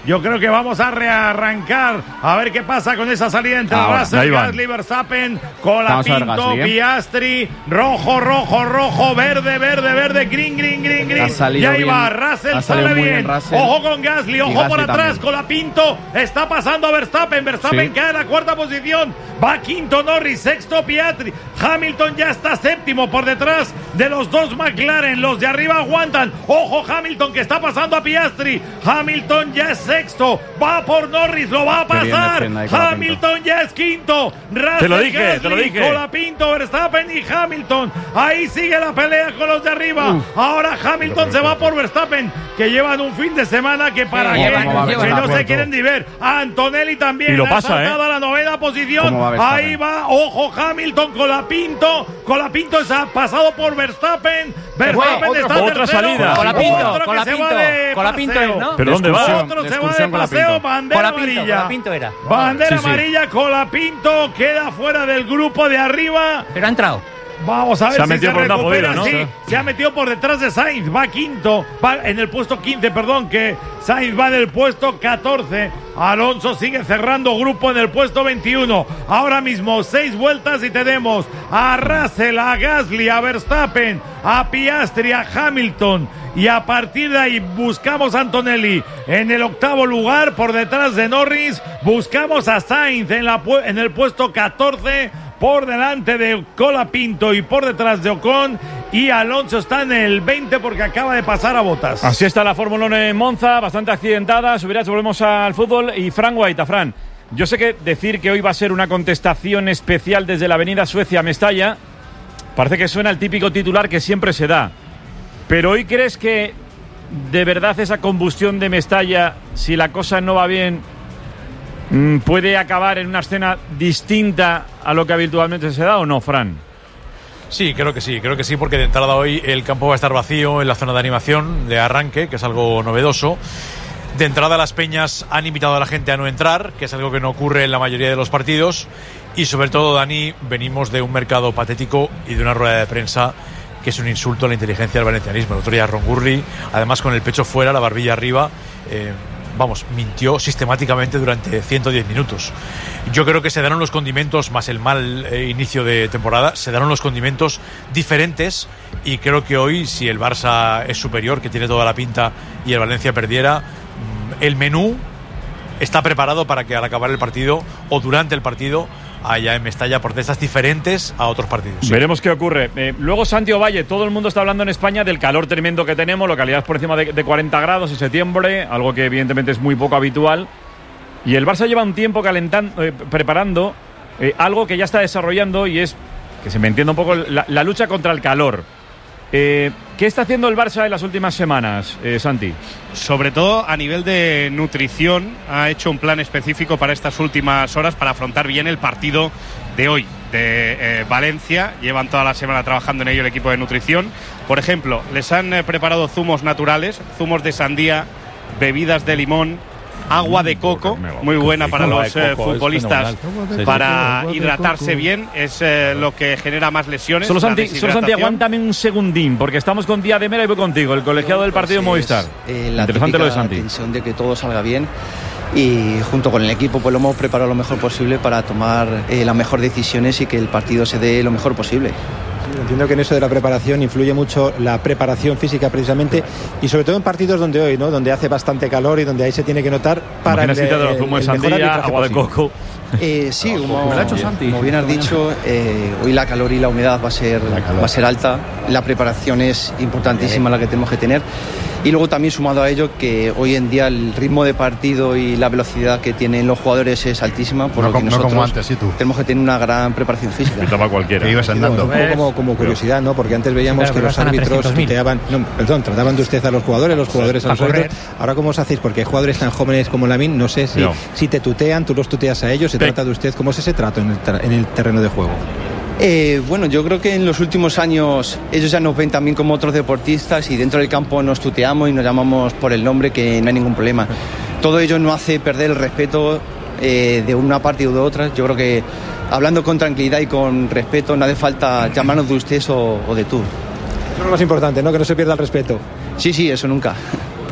Yo creo que vamos a rearrancar a ver qué pasa con esa salida entre Russell, Gasly, Verstappen, Colapinto, ¿eh? Piastri, rojo, rojo, rojo, verde, verde, verde, green, green, green, green. Y ahí va, Russell sale bien. bien Russell. Ojo con Gasly, ojo Gasly por atrás, también. Colapinto está pasando a Verstappen, Verstappen sí. cae en la cuarta posición, va quinto Norris, sexto Piastri, Hamilton ya está séptimo por detrás de los dos McLaren, los de arriba aguantan. Ojo Hamilton que está pasando a Piastri, Hamilton ya es sexto, va por Norris, lo va a pasar. Hamilton ya es quinto. Russell, te lo dije, Gasly, te lo dije. Colapinto, Verstappen y Hamilton. Ahí sigue la pelea con los de arriba. Uf. Ahora Hamilton se va por Verstappen, que llevan un fin de semana que para sí, qué, que no se quieren ni ver. Antonelli también y lo ha pasa, saltado ¿eh? a la novena posición. Va Ahí va, ojo Hamilton, Colapinto. Colapinto se ha pasado por Verstappen. Verstappen otra, está otra tercero. salida. Colapinto, Otro Colapinto, Colapinto es, ¿no? ¿Pero dónde va? Otro se va de paseo, bandera Colapinto, amarilla. Colapinto era. Bandera sí, sí. amarilla, Colapinto queda fuera del grupo de arriba. Pero ha entrado. Vamos a ver se ha si metido se por recupera. una podida, ¿no? Sí, se ha metido por detrás de Sainz. Va quinto. Va en el puesto quince, perdón, que Sainz va en el puesto catorce. Alonso sigue cerrando grupo en el puesto veintiuno. Ahora mismo seis vueltas y tenemos a Russell, a Gasly, a Verstappen, a Piastri, a Hamilton. Y a partir de ahí buscamos a Antonelli en el octavo lugar por detrás de Norris. Buscamos a Sainz en, la, en el puesto catorce. Por delante de Colapinto y por detrás de Ocon. Y Alonso está en el veinte porque acaba de pasar a Bottas. Así está la Fórmula uno en Monza, bastante accidentada. Subirás, volvemos al fútbol. Y Fran White, a Fran, yo sé que decir que hoy va a ser una contestación especial desde la avenida Suecia a Mestalla parece que suena el típico titular que siempre se da. Pero hoy crees que de verdad esa combustión de Mestalla, si la cosa no va bien, puede acabar en una escena distinta a lo que habitualmente se da, ¿o no, Fran? Sí, creo que sí, creo que sí, porque de entrada hoy el campo va a estar vacío en la zona de animación, de arranque, que es algo novedoso. De entrada las peñas han invitado a la gente a no entrar, que es algo que no ocurre en la mayoría de los partidos. Y sobre todo, Dani, venimos de un mercado patético y de una rueda de prensa que es un insulto a la inteligencia del valencianismo. El otro día Ron Gurley, además con el pecho fuera, la barbilla arriba, eh, vamos, mintió sistemáticamente durante ciento diez minutos. Yo creo que se darán los condimentos, más el mal eh, inicio de temporada, se darán los condimentos diferentes, y creo que hoy, si el Barça es superior, que tiene toda la pinta, y el Valencia perdiera, el menú está preparado para que al acabar el partido o durante el partido haya en Mestalla protestas diferentes a otros partidos. Sí. Veremos qué ocurre. Eh, luego Santi Ovalle, todo el mundo está hablando en España del calor tremendo que tenemos, localidades por encima de, de cuarenta grados en septiembre, algo que evidentemente es muy poco habitual. Y el Barça lleva un tiempo calentando, eh, preparando eh, algo que ya está desarrollando, y es, que se me entienda un poco, la, la lucha contra el calor. Eh, ¿Qué está haciendo el Barça en las últimas semanas, eh, Santi? Sobre todo a nivel de nutrición, ha hecho un plan específico para estas últimas horas para afrontar bien el partido de hoy de eh, Valencia. Llevan toda la semana trabajando en ello el equipo de nutrición. Por ejemplo, les han eh, preparado zumos naturales, zumos de sandía, bebidas de limón, agua de coco, muy buena para los eh, futbolistas, para hidratarse bien, es eh, lo que genera más lesiones. Solo Santi, solo Santi, aguántame un segundín, porque estamos con Díaz de Mera y voy contigo, el colegiado del partido Movistar. Eh, la Interesante lo de Santi. Tensión de que todo salga bien, y junto con el equipo pues lo hemos preparado lo mejor posible para tomar eh, las mejores decisiones y que el partido se dé lo mejor posible. Entiendo que en eso de la preparación influye mucho la preparación física precisamente, y sobre todo en partidos donde hoy, ¿no?, donde hace bastante calor y donde ahí se tiene que notar para el, el, de zumo de sandía, agua de coco. Eh, sí, como, como bien has dicho, eh, hoy la calor y la humedad va a ser va a ser alta. La preparación es importantísima, la que tenemos que tener. Y luego también sumado a ello que hoy en día el ritmo de partido y la velocidad que tienen los jugadores es altísima, por no, lo que no nosotros como antes, ¿sí, tú? tenemos que tener una gran preparación física. Estaba cualquiera. Que ibas andando. Un poco como, como curiosidad, ¿no? Porque antes veíamos claro, que los árbitros tuteaban, no, perdón, trataban de usted a los jugadores, los jugadores a los árbitros. Ahora, ¿cómo os hacéis? Porque hay jugadores tan jóvenes como Lamine, no sé si, no. si te tutean, tú los tuteas a ellos, se Pe- trata de usted. ¿Cómo es ese trato en el, tra- en el terreno de juego? Eh, bueno, yo creo que en los últimos años ellos ya nos ven también como otros deportistas, y dentro del campo nos tuteamos y nos llamamos por el nombre, que no hay ningún problema. Todo ello no hace perder el respeto eh, de una parte u de otra. Yo creo que hablando con tranquilidad y con respeto, no hace falta llamarnos de usted o, o de tú. Eso es lo más importante, ¿no? Que no se pierda el respeto. Sí, sí, eso nunca.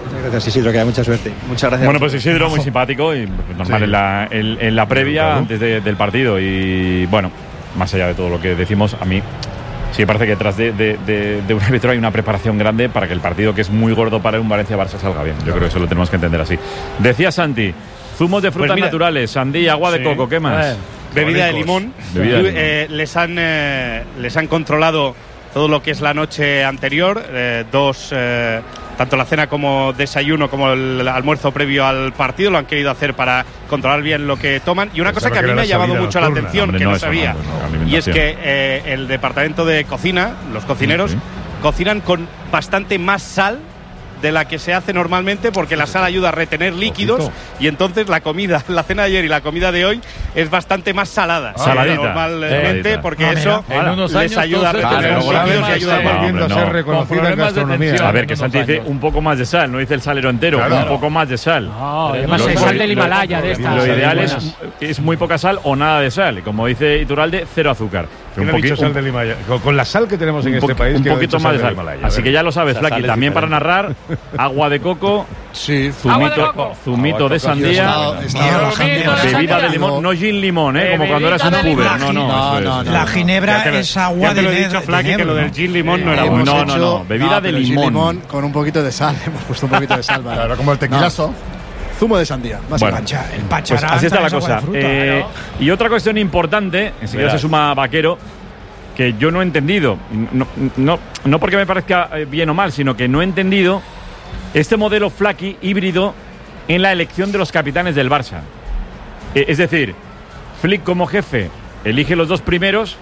Gracias, Isidro, que da mucha suerte. Muchas gracias. Bueno, pues Isidro, muy simpático y normal sí. en, la, en, en la previa, claro. antes de, del partido. Y bueno, más allá de todo lo que decimos, a mí sí me parece que detrás de, de, de, de un árbitro hay una preparación grande para que el partido, que es muy gordo para un Valencia-Barça, salga bien. Yo claro. creo que eso lo tenemos que entender así. Decía Santi, zumos de frutas pues naturales, sandía, agua sí. de coco, ¿qué más? Bebida de limón. Bebida de limón. Eh, les, han, eh, les han controlado todo lo que es la noche anterior, eh, dos, eh, tanto la cena como desayuno como el almuerzo previo al partido, lo han querido hacer para controlar bien lo que toman. Y una cosa que a mí me ha llamado mucho la atención, hombre, que no, no sabía, no, no, y es que eh, el departamento de cocina, los cocineros, sí, sí. cocinan con bastante más sal de la que se hace normalmente, porque la sal ayuda a retener líquidos. Ojito. Y entonces la comida, la cena de ayer y la comida de hoy es bastante más salada. Ah, saladita. Normalmente, porque ah, eso en unos les ayuda a retener líquidos y ayuda a volviendo a ser reconocida en gastronomía. A ver, que Santi dice un poco más de sal, no dice el salero entero, claro. un poco más de sal. No, además es sal del Himalaya de esta. Lo ideal es, es muy poca sal o nada de sal. Como dice Iturralde, cero azúcar. Un poquito sal del Himalaya. Con, con la sal que tenemos en este país, un poquito más de sal. Himalaya, así que ya lo sabes, Flaky. También para narrar, agua de coco, sí, zumito, de, coco. zumito de sandía, bebida de limón, no gin limón, ¿eh? como cuando eras un puber. No, no, no, la ginebra es agua de limón. Ya te lo he dicho, Flaky, que lo del gin limón no era bueno. No, no, no, bebida de limón. Con un poquito de sal, hemos puesto un poquito de sal. Claro, como el tequilazo. Zumo de sandía, más bueno, pancha, el pues así está la cosa. Fruta, eh, y otra cuestión importante, enseguida Verás. se suma Vaquero, que yo no he entendido, no, no, no porque me parezca bien o mal, sino que no he entendido este modelo Flaky híbrido en la elección de los capitanes del Barça. Eh, es decir, Flick como jefe elige los dos primeros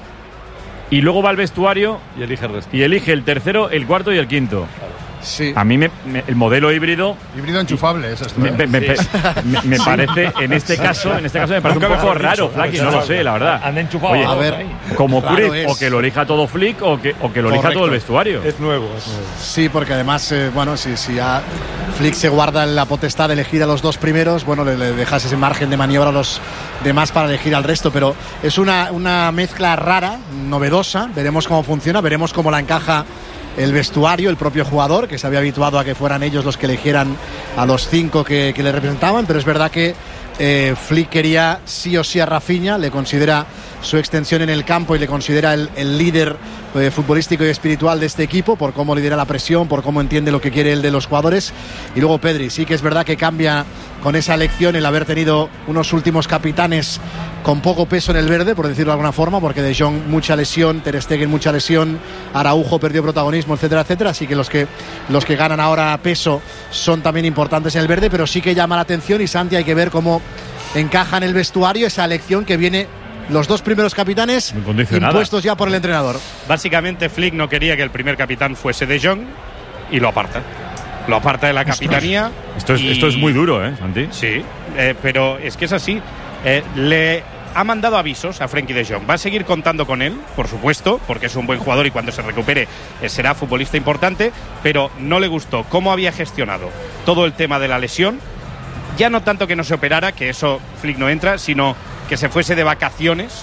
y luego va al vestuario y elige el resto. Y elige el tercero, el cuarto y el quinto. Sí. A mí me, me, el modelo híbrido híbrido enchufable es esto, me, ¿eh? me, me, sí. me, me parece en este caso en este caso me parece un poco raro, Flaky, no lo sé, la verdad. Han enchufado. Oye, a ver, como Cruyff, o que lo elija todo Flick o que, o que lo elija Correcto. todo el vestuario. Es nuevo, es nuevo. Sí, porque además, eh, bueno, si, si ya Flick se guarda la potestad de elegir a los dos primeros, bueno, le, le dejas ese margen de maniobra a los demás para elegir al resto, pero es una, una mezcla rara, novedosa, veremos cómo funciona, veremos cómo la encaja el vestuario, el propio jugador, que se había habituado a que fueran ellos los que eligieran a los cinco que, que le representaban, pero es verdad que eh, Flick quería sí o sí a Rafinha, le considera su extensión en el campo y le considera el, el líder eh, futbolístico y espiritual de este equipo, por cómo lidera la presión, por cómo entiende lo que quiere él de los jugadores. Y luego Pedri, sí que es verdad que cambia con esa elección el haber tenido unos últimos capitanes con poco peso en el verde, por decirlo de alguna forma, porque De Jong mucha lesión, Ter Stegen mucha lesión, Araujo perdió protagonismo, etcétera, etcétera. Así que los que los que ganan ahora peso son también importantes en el verde, pero sí que llama la atención, y Santi, hay que ver cómo encaja en el vestuario esa elección que viene, los dos primeros capitanes impuestos ya por el entrenador. Básicamente Flick no quería que el primer capitán fuese De Jong y lo aparta. Lo aparta de la capitanía. Esto es, y... esto es muy duro, ¿eh, Santi? Sí, eh, pero es que es así. Eh, le ha mandado avisos a Frenkie de Jong. Va a seguir contando con él, por supuesto, porque es un buen jugador y cuando se recupere eh, será futbolista importante, pero no le gustó cómo había gestionado todo el tema de la lesión. Ya no tanto que no se operara, que eso Flick no entra, sino que se fuese de vacaciones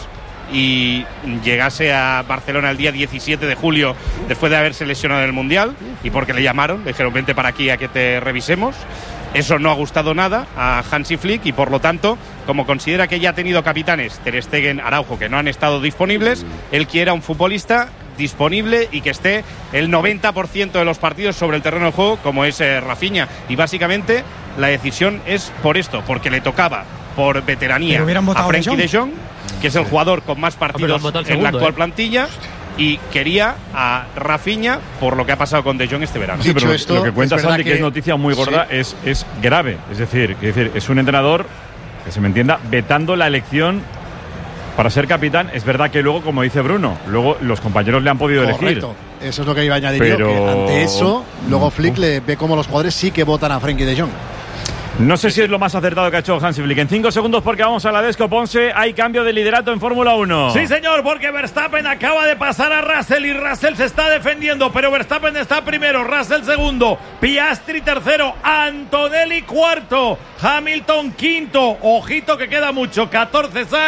y llegase a Barcelona el día diecisiete de julio después de haberse lesionado en el Mundial, y porque le llamaron, le dijeron vente para aquí a que te revisemos. Eso no ha gustado nada a Hansi Flick y por lo tanto, como considera que ya ha tenido capitanes, Ter Stegen, Araujo, que no han estado disponibles, él quiere a un futbolista disponible y que esté el noventa por ciento de los partidos sobre el terreno de juego, como es eh, Rafinha. Y básicamente la decisión es por esto, porque le tocaba por veteranía a Frenkie de Jong, que es el jugador con más partidos en segundo, la actual eh. plantilla, y quería a Rafinha por lo que ha pasado con De Jong este verano. Sí, pero esto, lo que cuenta Santi, que, que es noticia muy gorda, sí. es, es grave. Es decir, que decir, es un entrenador, que se me entienda, vetando la elección para ser capitán. Es verdad que luego, como dice Bruno, luego los compañeros le han podido Correcto. elegir. Eso es lo que iba a añadir pero... yo, que ante eso, luego Flick le ve como los jugadores sí que votan a Frenkie de Jong. No sé si es lo más acertado que ha hecho Hansi Flick. En cinco segundos, porque vamos a la Desco Ponce, hay cambio de liderato en Fórmula uno. Sí, señor, porque Verstappen acaba de pasar a Russell y Russell se está defendiendo, pero Verstappen está primero, Russell segundo, Piastri tercero, Antonelli cuarto, Hamilton quinto, ojito que queda mucho, catorce Sainz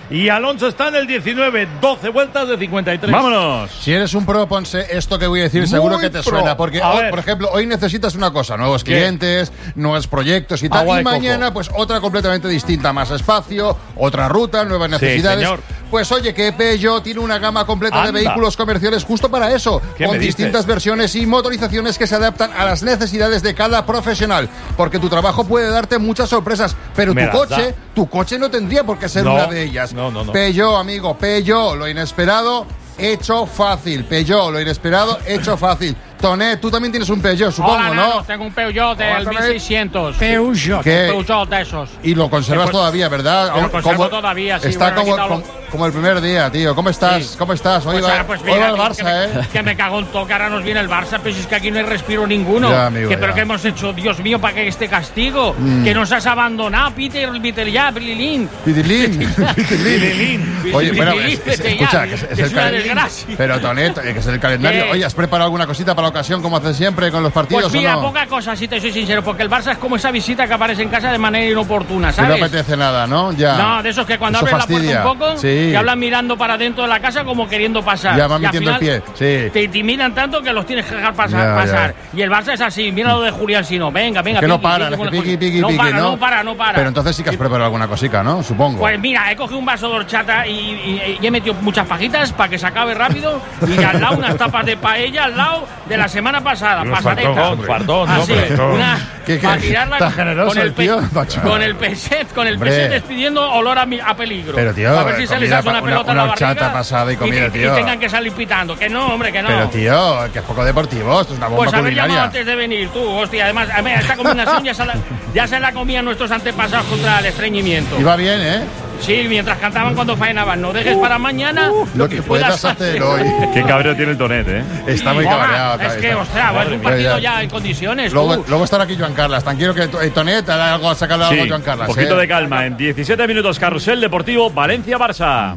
y Alonso está en el diecinueve, doce vueltas de cincuenta y tres. ¡Vámonos! Si eres un pro, Ponce, esto que voy a decir seguro Muy que te pro. suena. Porque, A hoy, ver. por ejemplo, hoy necesitas una cosa, nuevos ¿Qué? clientes, nuevos proyectos y tal. Agua Y de coco. mañana, pues otra completamente distinta, más espacio, otra ruta, nuevas Sí, necesidades. señor. Pues oye, que Peugeot tiene una gama completa Anda. de vehículos comerciales justo para eso, ¿Qué con me dices? distintas versiones y motorizaciones que se adaptan a las necesidades de cada profesional. Porque tu trabajo puede darte muchas sorpresas, pero Me tu las coche, da. tu coche no tendría por qué ser No, una de ellas. no, no, no. Peugeot, amigo, Peugeot, lo inesperado hecho fácil. Peugeot, lo inesperado hecho fácil. Tonet, tú también tienes un Peugeot, supongo, Hola, ¿no? Nano, tengo un Peugeot del Hola, mil seiscientos. Peugeot. Un ¿Qué? Peugeot de esos. Y lo conservas Después- todavía, ¿verdad? Lo Aún- conservo como- todavía, sí. Está bueno, he como, quitado- como, como el primer día, tío. ¿Cómo estás? Sí. ¿Cómo estás? Hoy Pues, va, ah, pues hoy mira, va el que- Barça, que, me, ¿eh? que me cago en todo, que ahora nos viene el Barça, pero si es que aquí no hay respiro ninguno. Ya, amigo, que, pero ya. ¿qué hemos hecho? Dios mío, ¿para qué este castigo? Mm. Que nos has abandonado, Peter, Peter ya, Brililín. Pitilín. Pitilín. Oye, bueno, es- es- Vete ya, escucha, que es, es es el una calendario. desgracia. Pero Tonet, eh, que es el calendario. ¿Qué? Oye, ¿has preparado alguna cosita para la ocasión, como haces siempre con los partidos Pues mira, o no? poca cosa, si te soy sincero, porque el Barça es como esa visita que aparece en casa de manera inoportuna, No ¿sabes? te apetece nada, ¿no? Ya. No, de esos que cuando Eso abres fastidia. la puerta un poco, Sí. te hablan mirando para dentro de la casa como queriendo pasar. Ya van Y al metiendo el final pie, sí. Te intimidan tanto que los tienes que dejar pasar. Ya, pasar. Y el Barça es así, mira lo de Julián Sino, venga, venga, que no piqui, paran, piqui, es que con el- piqui, piqui, no piqui, para, ¿no? no para, no para. Pero entonces sí que has preparado alguna cosica, ¿no? Supongo. Pues mira, he cogido un vaso de horchata y, y- y he metido muchas fajitas para que se acabe rápido. Y al lado unas tapas de paella al lado de la semana pasada, Un pasareca. fartón, fartón, Así, hombre. una, ¿Qué, qué? para tirarla Tan generoso con el, el tío, pe- macho. con el peset, con el Hombre. peset despidiendo olor a, mi- a peligro. Pero, tío, a ver si se les comida hace una pa- una- pelota una en la horchata barriga pasada y comida, que- tío. y tengan que salir pitando. Que no, hombre, que no. Pero, tío, que es poco deportivo. Esto es una bomba Pues haber llamado culinaria. antes de venir, tú, hostia. Además, a ver, esta combinación ya se, la, ya se la comían nuestros antepasados contra el estreñimiento. Y va bien, ¿eh? Sí, mientras cantaban cuando faenaban. No dejes para mañana Lo que puedas hacer hoy. Qué cabreo tiene el Tonet, ¿eh? Está muy Toma, cabreado. Es está- que, está- ostras, Madre es un mía, partido ya. ya en condiciones. Luego, tú. luego estará aquí Joan Carlas. Tan quiero que eh, Tonet haga algo, sacarle algo a Sí, Joan Carlas. un poquito ¿eh? de calma. En diecisiete minutos, Carrusel Deportivo, Valencia-Barça.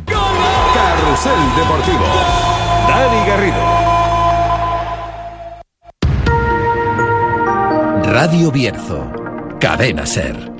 Carrusel Deportivo. Dani Garrido. Radio Bierzo. Cadena Ser.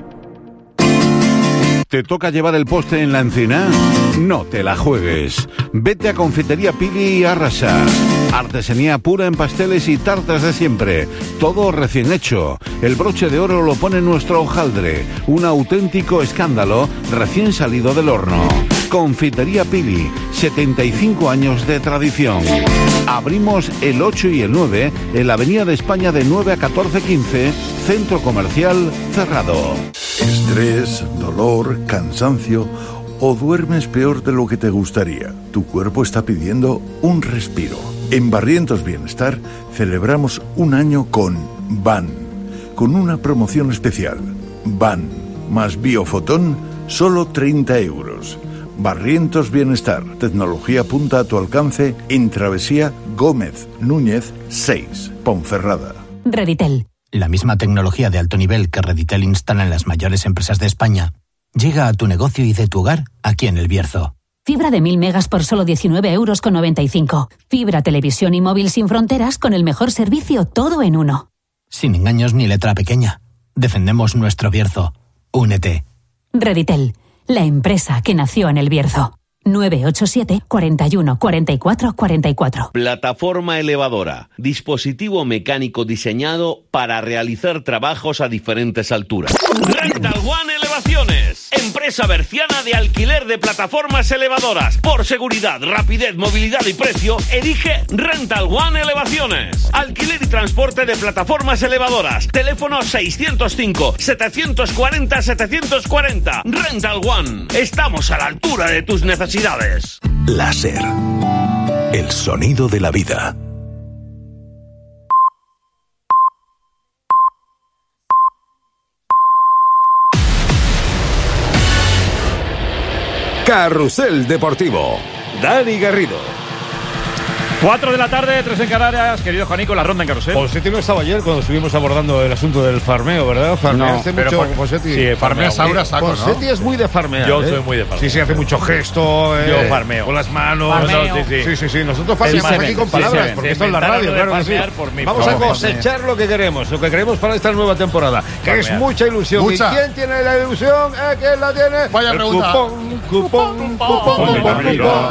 ¿Te toca llevar el postre en la encina? No te la juegues. Vete a Confitería Pili y arrasa. Artesanía pura en pasteles y tartas de siempre. Todo recién hecho. El broche de oro lo pone nuestro hojaldre. Un auténtico escándalo recién salido del horno. Confitería Pili, setenta y cinco años de tradición. Abrimos el ocho y el nueve en la Avenida de España de nueve a catorce quince, Centro Comercial cerrado. Estrés, dolor, cansancio o duermes peor de lo que te gustaría. Tu cuerpo está pidiendo un respiro. En Barrientos Bienestar celebramos un año con V A N, con una promoción especial. V A N más Biofotón, solo treinta euros. Barrientos Bienestar, tecnología punta a tu alcance en Travesía Gómez Núñez seis, Ponferrada. Reditel. La misma tecnología de alto nivel que Reditel instala en las mayores empresas de España llega a tu negocio y de tu hogar aquí en El Bierzo. Fibra de mil megas por solo diecinueve euros con noventa y cinco. Fibra, televisión y móvil sin fronteras con el mejor servicio todo en uno. Sin engaños ni letra pequeña. Defendemos nuestro Bierzo. Únete. Reditel, la empresa que nació en El Bierzo. nueve ocho siete, cuarenta y uno, cuarenta y cuatro, cuarenta y cuatro. Plataforma elevadora. Dispositivo mecánico diseñado para realizar trabajos a diferentes alturas. Rental One Elevaciones. Empresa berciana de alquiler de plataformas elevadoras. Por seguridad, rapidez, movilidad y precio, elige Rental One Elevaciones. Alquiler y transporte de plataformas elevadoras. Teléfono seiscientos cinco, setecientos cuarenta, setecientos cuarenta. Rental One. Estamos a la altura de tus necesidades. Láser. El sonido de la vida. Carrusel Deportivo. Dani Garrido. cuatro de la tarde, tres en Canarias. Querido Juanico, la ronda en carrusel. Posetti no estaba ayer cuando estuvimos abordando el asunto del farmeo, ¿verdad? Farmeaste No, mucho, por, Posetti. Sí, farmeas ahora saco, ¿no? Posetti es muy de farmear. Yo ¿eh? soy muy de farmear. Sí, sí, hace mucho gesto. Eh, Yo farmeo. Con las manos. Farmeo. No, sí, sí. sí, sí, sí. Nosotros farmeamos aquí con palabras, sí, porque sí, esto es la radio, claro que sí. Vamos a cosechar lo que queremos, lo que queremos para esta nueva temporada, que Farmear. es mucha ilusión. Mucha. ¿Y quién tiene la ilusión? ¿Eh? ¿Quién la tiene? Vaya El pregunta. Cupón, cupón, cupón, cupón,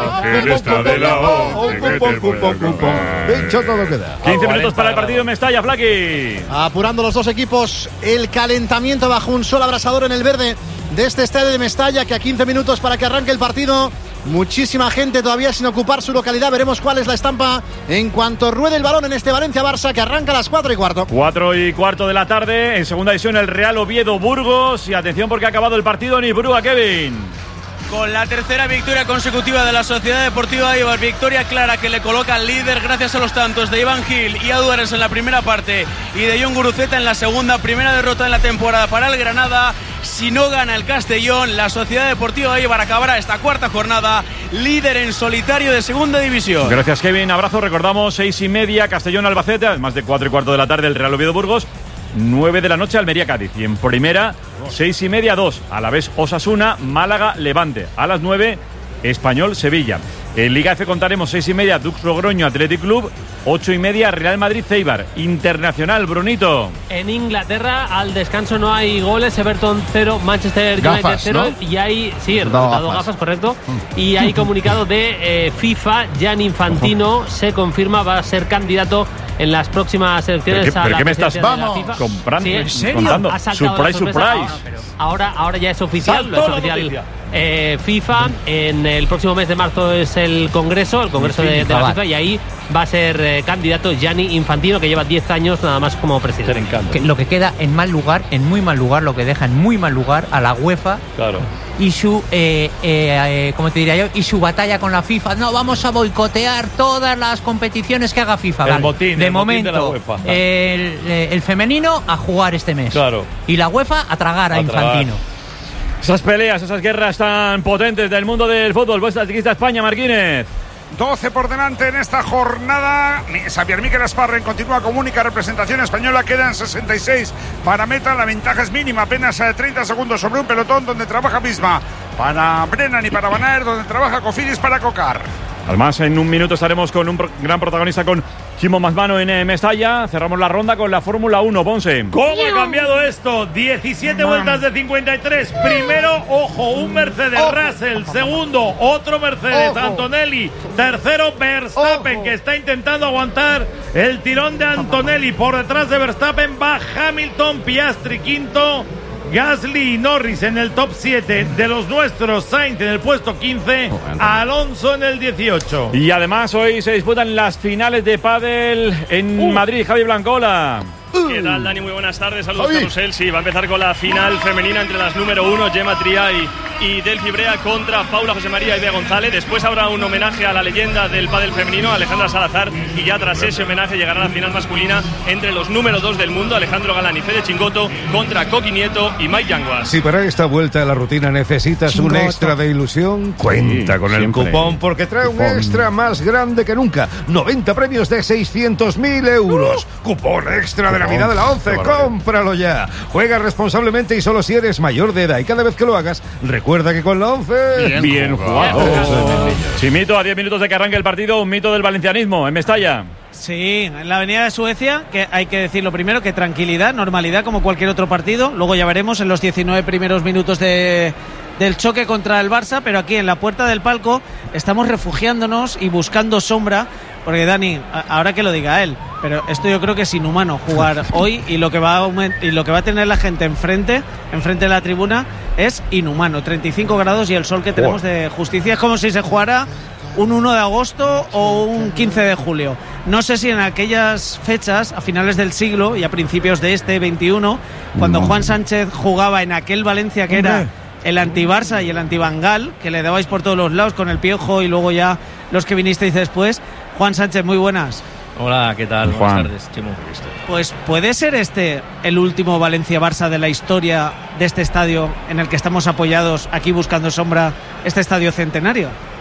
cupón, cupón, cupón. Dicho todo queda. quince minutos para el partido en Mestalla, Flaqui. Apurando los dos equipos el calentamiento bajo un sol abrasador en el verde de este estadio de Mestalla, que a quince minutos para que arranque el partido. Muchísima gente todavía sin ocupar su localidad. Veremos cuál es la estampa en cuanto ruede el balón en este Valencia-Barça, que arranca a las cuatro y cuarto. cuatro y cuarto de la tarde. En segunda división el Real Oviedo-Burgos. Y atención porque ha acabado el partido en Ibrúa, Kevin. Con la tercera victoria consecutiva de la Sociedad Deportiva Eibar, victoria clara que le coloca al líder gracias a los tantos de Iván Gil y Aduares en la primera parte y de Jon Guruceta en la segunda. Primera derrota en la temporada para el Granada. Si no gana el Castellón, la Sociedad Deportiva Eibar acabará esta cuarta jornada líder en solitario de segunda división. Gracias, Kevin. Abrazo. Recordamos, seis y media, Castellón-Albacete, además de cuatro y cuarto de la tarde el Real Oviedo-Burgos. nueve de la noche Almería-Cádiz. Y en primera, seis y media, dos. A la vez Osasuna, Málaga-Levante. A las nueve, Español-Sevilla. En Liga F contaremos seis y media, Dux Logroño Athletic Club. ocho y media, Real Madrid-Eibar. Internacional, Brunito. En Inglaterra, al descanso no hay goles. Everton cero, Manchester United Gafas, cero. ¿no? Y hay, sí, Dado resultado gafas. gafas, correcto. Y hay comunicado de eh, FIFA. Gianni Infantino se confirma, va a ser candidato en las próximas elecciones ¿Pero qué, a pero la qué me estás presidencia de la FIFA. comprando? Sí, ¿En serio? contando. Ha saltado la Surprise, sorpresa. surprise. Ahora, ahora ya es oficial, Saltó lo ha hecho la oficial noticia. eh, FIFA. En el próximo mes de marzo es el Congreso, el Congreso de, de la FIFA, y ahí va a ser eh, candidato Gianni Infantino, que lleva diez años nada más como presidente. Que lo que queda en mal lugar, en muy mal lugar, lo que deja en muy mal lugar a la UEFA. Claro. Y su, eh, eh, eh, ¿cómo te diría yo? Y su batalla con la FIFA. No, vamos a boicotear todas las competiciones que haga FIFA. El Vale. motín, de el motín momento, de la UEFA. el, eh, el femenino a jugar este mes. Claro. Y la UEFA a tragar a, A Infantino. tragar. Esas peleas, esas guerras tan potentes del mundo del fútbol. Vuestra Chiquista España, Marquínez. doce por delante en esta jornada. Xavier Miquel Asparren continúa como única representación española. Quedan sesenta y seis para meta. La ventaja es mínima, apenas treinta segundos sobre un pelotón donde trabaja Bisma para Brennan y para Van Aert, donde trabaja Cofidis para Cocar. Además, en un minuto estaremos con un pro- gran protagonista, con Chimo Mazmano en eh, Mestalla. Cerramos la ronda con la Fórmula uno, Ponce. ¿Cómo ha cambiado esto? diecisiete vueltas de cincuenta y tres. Primero, ojo, un Mercedes Russell. Segundo, otro Mercedes Ojo. Antonelli. Tercero, Verstappen, Ojo. que está intentando aguantar el tirón de Antonelli. Por detrás de Verstappen va Hamilton, Piastri quinto. Gasly y Norris en el top siete de los nuestros, Sainz en el puesto quince, Alonso en el dieciocho. Y además hoy se disputan las finales de pádel en Uh. Madrid. Javi Blancola. ¿Qué tal, Dani? Muy buenas tardes. Saludos, Carrusel. Sí, va a empezar con la final femenina entre las número uno, Gemma Triay y Delphi Brea, contra Paula José María y Bea González. Después habrá un homenaje a la leyenda del pádel femenino, Alejandra Salazar, y ya tras ese homenaje llegará la final masculina entre los número dos del mundo, Alejandro Galán y Fede Chingoto, contra Coqui Nieto y Mike Yanguas. Si para esta vuelta a la rutina necesitas un extra de ilusión, cuenta con el siempre. cupón, porque trae un extra más grande que nunca. noventa premios de seiscientos mil euros. Cupón extra de Navidad de la once. Cómpralo ya. Juega responsablemente y solo si eres mayor de edad. Y cada vez que lo hagas, recuerda que con la once... Bien, Bien jugado. jugado. Chimito, a diez minutos de que arranque el partido, un mito del valencianismo en Mestalla. Sí, en la Avenida de Suecia, que hay que decirlo primero, que tranquilidad, normalidad como cualquier otro partido. Luego ya veremos en los diecinueve primeros minutos de, del choque contra el Barça, pero aquí en la puerta del palco estamos refugiándonos y buscando sombra, porque Dani, ahora que lo diga él, pero esto yo creo que es inhumano jugar hoy, y lo que va a aument- y lo que va a tener la gente enfrente, enfrente de la tribuna, es inhumano. treinta y cinco grados y el sol que tenemos de justicia, es como si se jugara un uno de agosto o un quince de julio. No sé si en aquellas fechas, a finales del siglo y a principios de este veintiuno, cuando Juan Sánchez jugaba en aquel Valencia que era el anti-Barça y el anti-Bangal, que le dabais por todos los lados con el Piojo y luego ya los que vinisteis después. Juan Sánchez, muy buenas. Hola, ¿qué tal? Juan. Buenas tardes, Chimo. Pues ¿puede ser este el último Valencia-Barça de la historia de este estadio en el que estamos apoyados aquí buscando sombra, este estadio centenario?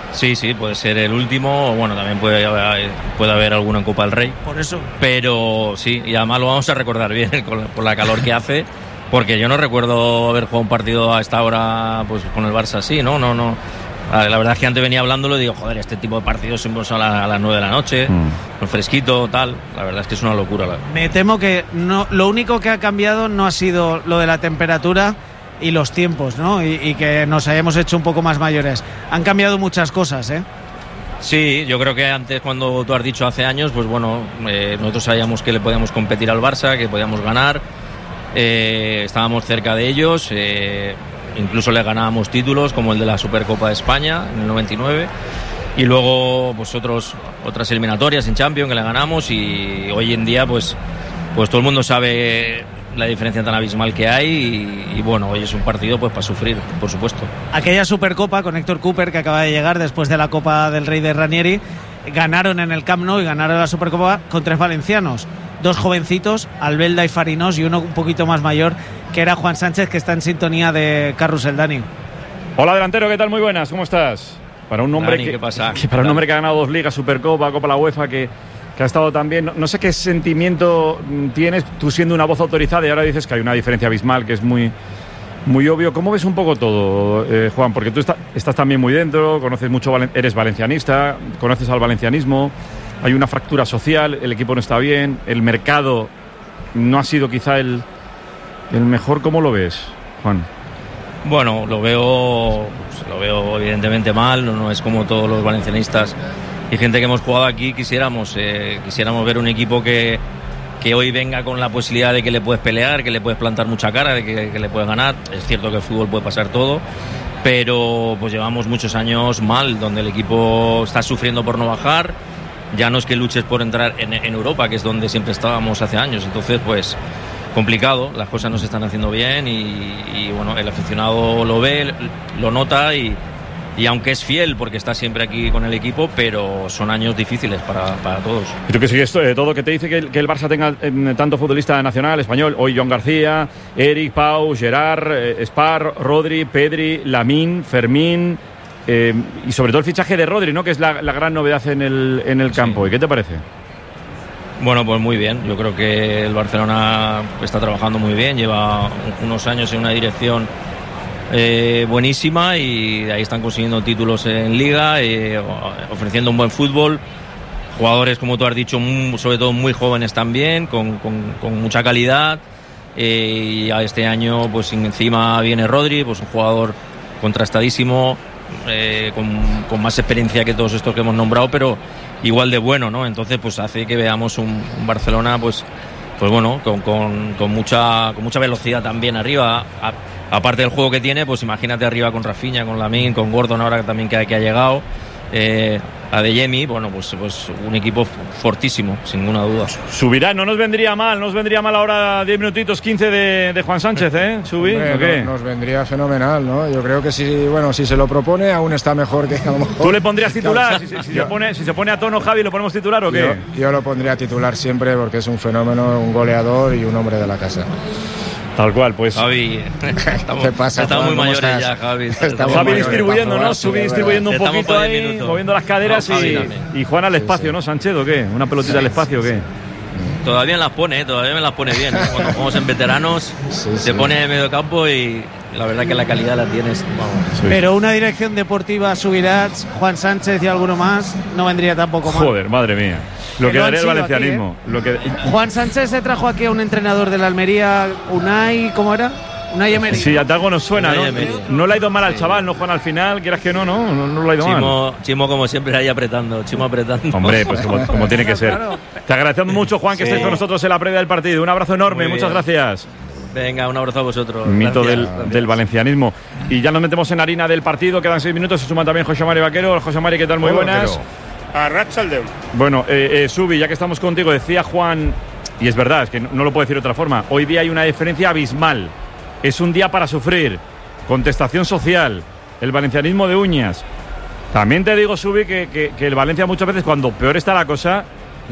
Sí, sí, puede ser el último, bueno, también puede haber, puede haber alguno en Copa del Rey. Por eso. Pero sí, y además lo vamos a recordar bien con, por la calor que hace, porque yo no recuerdo haber jugado un partido a esta hora pues con el Barça así, ¿no? No, no. La verdad es que antes venía hablándolo y digo, joder, este tipo de partidos siempre son a, la, a las nueve de la noche, mm. con fresquito, tal. La verdad es que es una locura. La... Me temo que no, lo único que ha cambiado no ha sido lo de la temperatura y los tiempos, ¿no? Y, y que nos hayamos hecho un poco más mayores. Han cambiado muchas cosas, ¿eh? Sí, yo creo que antes, cuando tú has dicho hace años, pues bueno, eh, nosotros sabíamos que le podíamos competir al Barça, que podíamos ganar, eh, estábamos cerca de ellos, eh, incluso le ganábamos títulos como el de la Supercopa de España en el noventa y nueve, y luego pues otros, otras eliminatorias en Champions que le ganamos, y hoy en día pues, pues todo el mundo sabe la diferencia tan abismal que hay y, y bueno, hoy es un partido pues para sufrir, por supuesto. Aquella Supercopa con Héctor Cooper, que acaba de llegar después de la Copa del Rey de Ranieri, ganaron en el Camp Nou y ganaron la Supercopa con tres valencianos, dos jovencitos, Albelda y Farinós, y uno un poquito más mayor, que era Juan Sánchez, que está en sintonía de Carrusel. Dani. Hola, delantero, ¿qué tal? Muy buenas, ¿cómo estás? Para un hombre Dani, que, ¿qué pasa? que para un hombre que ha ganado dos ligas, Supercopa, Copa de la UEFA, que que ha estado también, no, no sé qué sentimiento tienes tú siendo una voz autorizada y ahora dices que hay una diferencia abismal que es muy, muy obvio. ¿Cómo ves un poco todo, eh, Juan? Porque tú está, estás también muy dentro, conoces mucho, eres valencianista, conoces al valencianismo, hay una fractura social, el equipo no está bien, el mercado no ha sido quizá el, el mejor. ¿Cómo lo ves, Juan? Bueno, lo veo, pues, lo veo evidentemente mal, no, no es como todos los valencianistas y gente que hemos jugado aquí quisiéramos eh, quisiéramos ver un equipo que, que hoy venga con la posibilidad de que le puedes pelear, que le puedes plantar mucha cara, de que, que le puedes ganar. Es cierto que el fútbol puede pasar todo, pero pues llevamos muchos años mal, donde el equipo está sufriendo por no bajar. Ya no es que luches por entrar en, en Europa, que es donde siempre estábamos hace años, entonces pues complicado, las cosas no se están haciendo bien y, y bueno, el aficionado lo ve, lo nota y Y aunque es fiel porque está siempre aquí con el equipo, pero son años difíciles para, para todos. ¿Y tú qué sigues eh, todo? ¿Que te dice que el, que el Barça tenga eh, tanto futbolista nacional, español? Hoy John García, Eric, Pau, Gerard, eh, Spar, Rodri, Pedri, Lamine, Fermín eh, y sobre todo el fichaje de Rodri, ¿no? Que es la, la gran novedad en el, en el campo. Sí. ¿Y qué te parece? Bueno, pues muy bien. Yo creo que el Barcelona está trabajando muy bien, lleva unos años en una dirección Eh, buenísima y ahí están consiguiendo títulos en Liga, eh, ofreciendo un buen fútbol, jugadores como tú has dicho, muy, sobre todo muy jóvenes también, con, con, con mucha calidad, eh, y a este año pues encima viene Rodri, pues un jugador contrastadísimo, eh, con, con más experiencia que todos estos que hemos nombrado, pero igual de bueno, ¿no? Entonces pues hace que veamos un, un Barcelona pues, pues bueno, con, con, con, mucha, con mucha velocidad también arriba. A, Aparte del juego que tiene, pues imagínate arriba con Rafinha, con Lamine, con Gordon ahora también que, que ha llegado, eh, a Adeyemi, bueno, pues, pues un equipo fortísimo, sin ninguna duda. Subirá, no nos vendría mal, no nos vendría mal ahora diez minutitos, quince de, de Juan Sánchez, ¿eh? ¿Subir Hombre, o qué? No, nos vendría fenomenal, ¿no? Yo creo que si, bueno, si se lo propone aún está mejor que a lo mejor. ¿Tú le pondrías titular? si, si, si, se pone, si se pone a tono Javi, ¿lo ponemos titular o qué? Yo, yo lo pondría titular siempre porque es un fenómeno, un goleador y un hombre de la casa. Tal cual, pues. Javi, estamos, ¿qué pasa, estamos Juan? muy ¿Cómo mayores estás? ya, Javi. Estamos Javi mayores, distribuyendo, para ¿no? probar, Subí sí, distribuyendo un Estamos poquito por ahí, diez minutos. moviendo las caderas. No, y, y Juan al espacio, ¿no? Sánchez, ¿o qué? ¿Una pelotita Sí, al espacio sí, o qué? sí. Todavía me las pone, ¿eh? todavía me las pone bien. ¿eh? Cuando jugamos en veteranos, Sí, se sí. pone en medio campo y la verdad que la calidad la tienes. Vamos. Sí. Pero una dirección deportiva, Subirats, Juan Sánchez y alguno más, no vendría tampoco mal. Joder, madre mía. Lo Que que lo daría han el sido valencianismo. aquí, Lo que... Juan Sánchez se trajo aquí a un entrenador de la Almería, Unai, ¿cómo era? Unai Emery. Sí, a algo nos suena, ¿no? Unai Emery. No le ha ido mal al chaval, no Juan al final, quieras que no, no, no, no le ha ido mal. Chimo, Chimo, como siempre, ahí apretando. Chimo apretando. Hombre, pues como, como tiene que ser. Claro. Te agradecemos mucho, Juan, que Sí. estés con nosotros en la previa del partido. Un abrazo enorme, Muy muchas bien. gracias. Venga, un abrazo a vosotros. Mito Gracias. del, Gracias. del valencianismo. Y ya nos metemos en harina del partido, quedan seis minutos, se suma también José Mari Vaquero. José Mari, ¿qué tal? Muy buenas. Arratsaldeon. Bueno, eh, eh, Subi, ya que estamos contigo, decía Juan, y es verdad, es que no, no lo puedo decir de otra forma, hoy día hay una diferencia abismal. Es un día para sufrir. Contestación social. El valencianismo de uñas. También te digo, Subi, que, que, que el Valencia muchas veces, cuando peor está la cosa,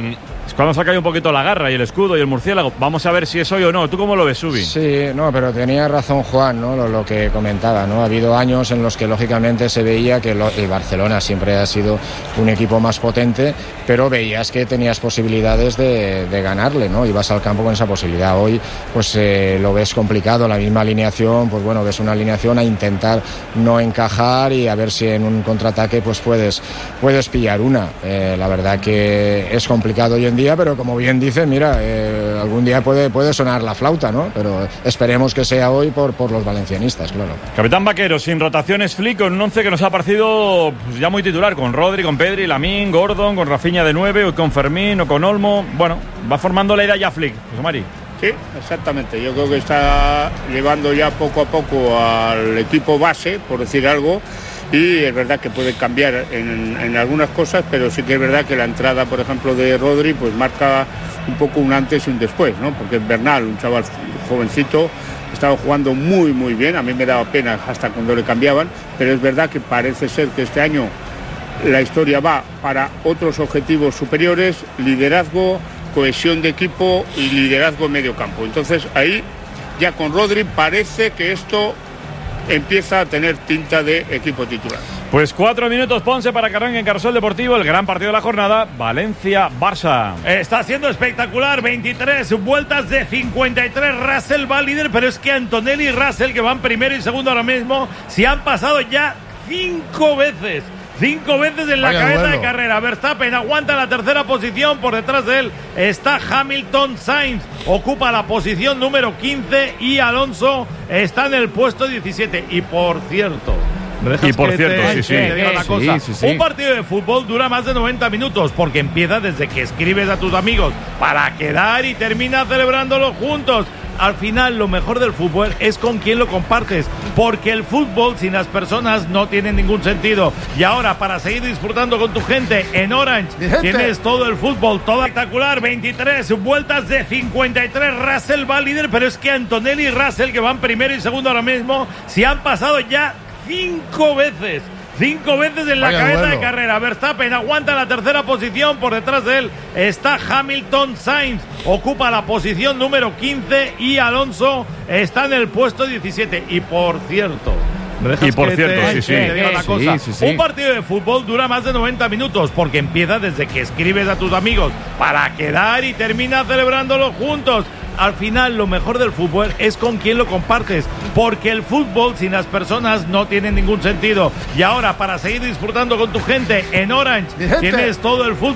Es cuando se ha caído un poquito la garra y el escudo y el murciélago. Vamos a ver si es hoy o no. ¿Tú cómo lo ves, Subi? Sí, no, pero tenía razón Juan, ¿no? Lo, lo que comentaba, ¿no? Ha habido años en los que lógicamente se veía que lo, el Barcelona siempre ha sido un equipo más potente, pero veías que tenías posibilidades de, de ganarle, ¿no? Ibas al campo con esa posibilidad. Hoy, pues eh, lo ves complicado, la misma alineación, pues bueno, ves una alineación a intentar no encajar y a ver si en un contraataque pues puedes, puedes pillar una. Eh, la verdad que es complicado hoy en día, pero como bien dice, mira, eh, algún día puede, puede sonar la flauta, ¿no? Pero esperemos que sea hoy por, por los valencianistas, claro. Capitán Vaquero, sin rotaciones, Flick, con un once que nos ha parecido pues, ya muy titular, con Rodri, con Pedri, Lamine, Gordon, con Rafinha de nueve, o con Fermín, o con Olmo. Bueno, va formando la idea ya Flick, José Mari. Sí, exactamente. Yo creo que está llevando ya poco a poco al equipo base, por decir algo, y es verdad que puede cambiar en, en algunas cosas, pero sí que es verdad que la entrada, por ejemplo, de Rodri, pues marca un poco un antes y un después, ¿no? Porque Bernal, un chaval jovencito, estaba jugando muy, muy bien. A mí me daba pena hasta cuando le cambiaban, pero es verdad que parece ser que este año la historia va para otros objetivos superiores, liderazgo, cohesión de equipo y liderazgo en medio campo. Entonces ahí ya con Rodri parece que esto empieza a tener tinta de equipo titular. Pues cuatro minutos, Ponce, para que arranque en Carrusel Deportivo el gran partido de la jornada, Valencia-Barça. Está siendo espectacular, veintitrés vueltas de cincuenta y tres, Russell va líder, pero es que Antonelli y Russell, que van primero y segundo ahora mismo, se han pasado ya cinco veces. Cinco veces en la Vaya cabeza duelo. de carrera. Verstappen aguanta la tercera posición. Por detrás de él está Hamilton. Sainz ocupa la posición número quince y Alonso está en el puesto diecisiete. Y por cierto... Y por cierto, te, sí, sí. te digo una cosa. Sí, sí, sí. Un partido de fútbol dura más de noventa minutos porque empieza desde que escribes a tus amigos para quedar y termina celebrándolo juntos. Al final, lo mejor del fútbol es con quién lo compartes, porque el fútbol sin las personas no tiene ningún sentido. Y ahora, para seguir disfrutando con tu gente en Orange, tienes todo el fútbol, todo espectacular, veintitrés vueltas de cincuenta y tres, Russell va líder, pero es que Antonelli y Russell, que van primero y segundo ahora mismo, se han pasado ya cinco veces. Cinco veces en la Vaya cabeza duelo. de carrera. Verstappen aguanta la tercera posición. Por detrás de él está Hamilton. Sainz ocupa la posición número quince y Alonso está en el puesto diecisiete. Y por cierto... Y por cierto, te, sí, sí. te digo una cosa. Sí, sí, sí. Un partido de fútbol dura más de noventa minutos porque empieza desde que escribes a tus amigos para quedar y termina celebrándolo juntos. Al final, lo mejor del fútbol es con quién lo compartes, porque el fútbol sin las personas no tiene ningún sentido. Y ahora, para seguir disfrutando con tu gente en Orange, tienes todo el fútbol.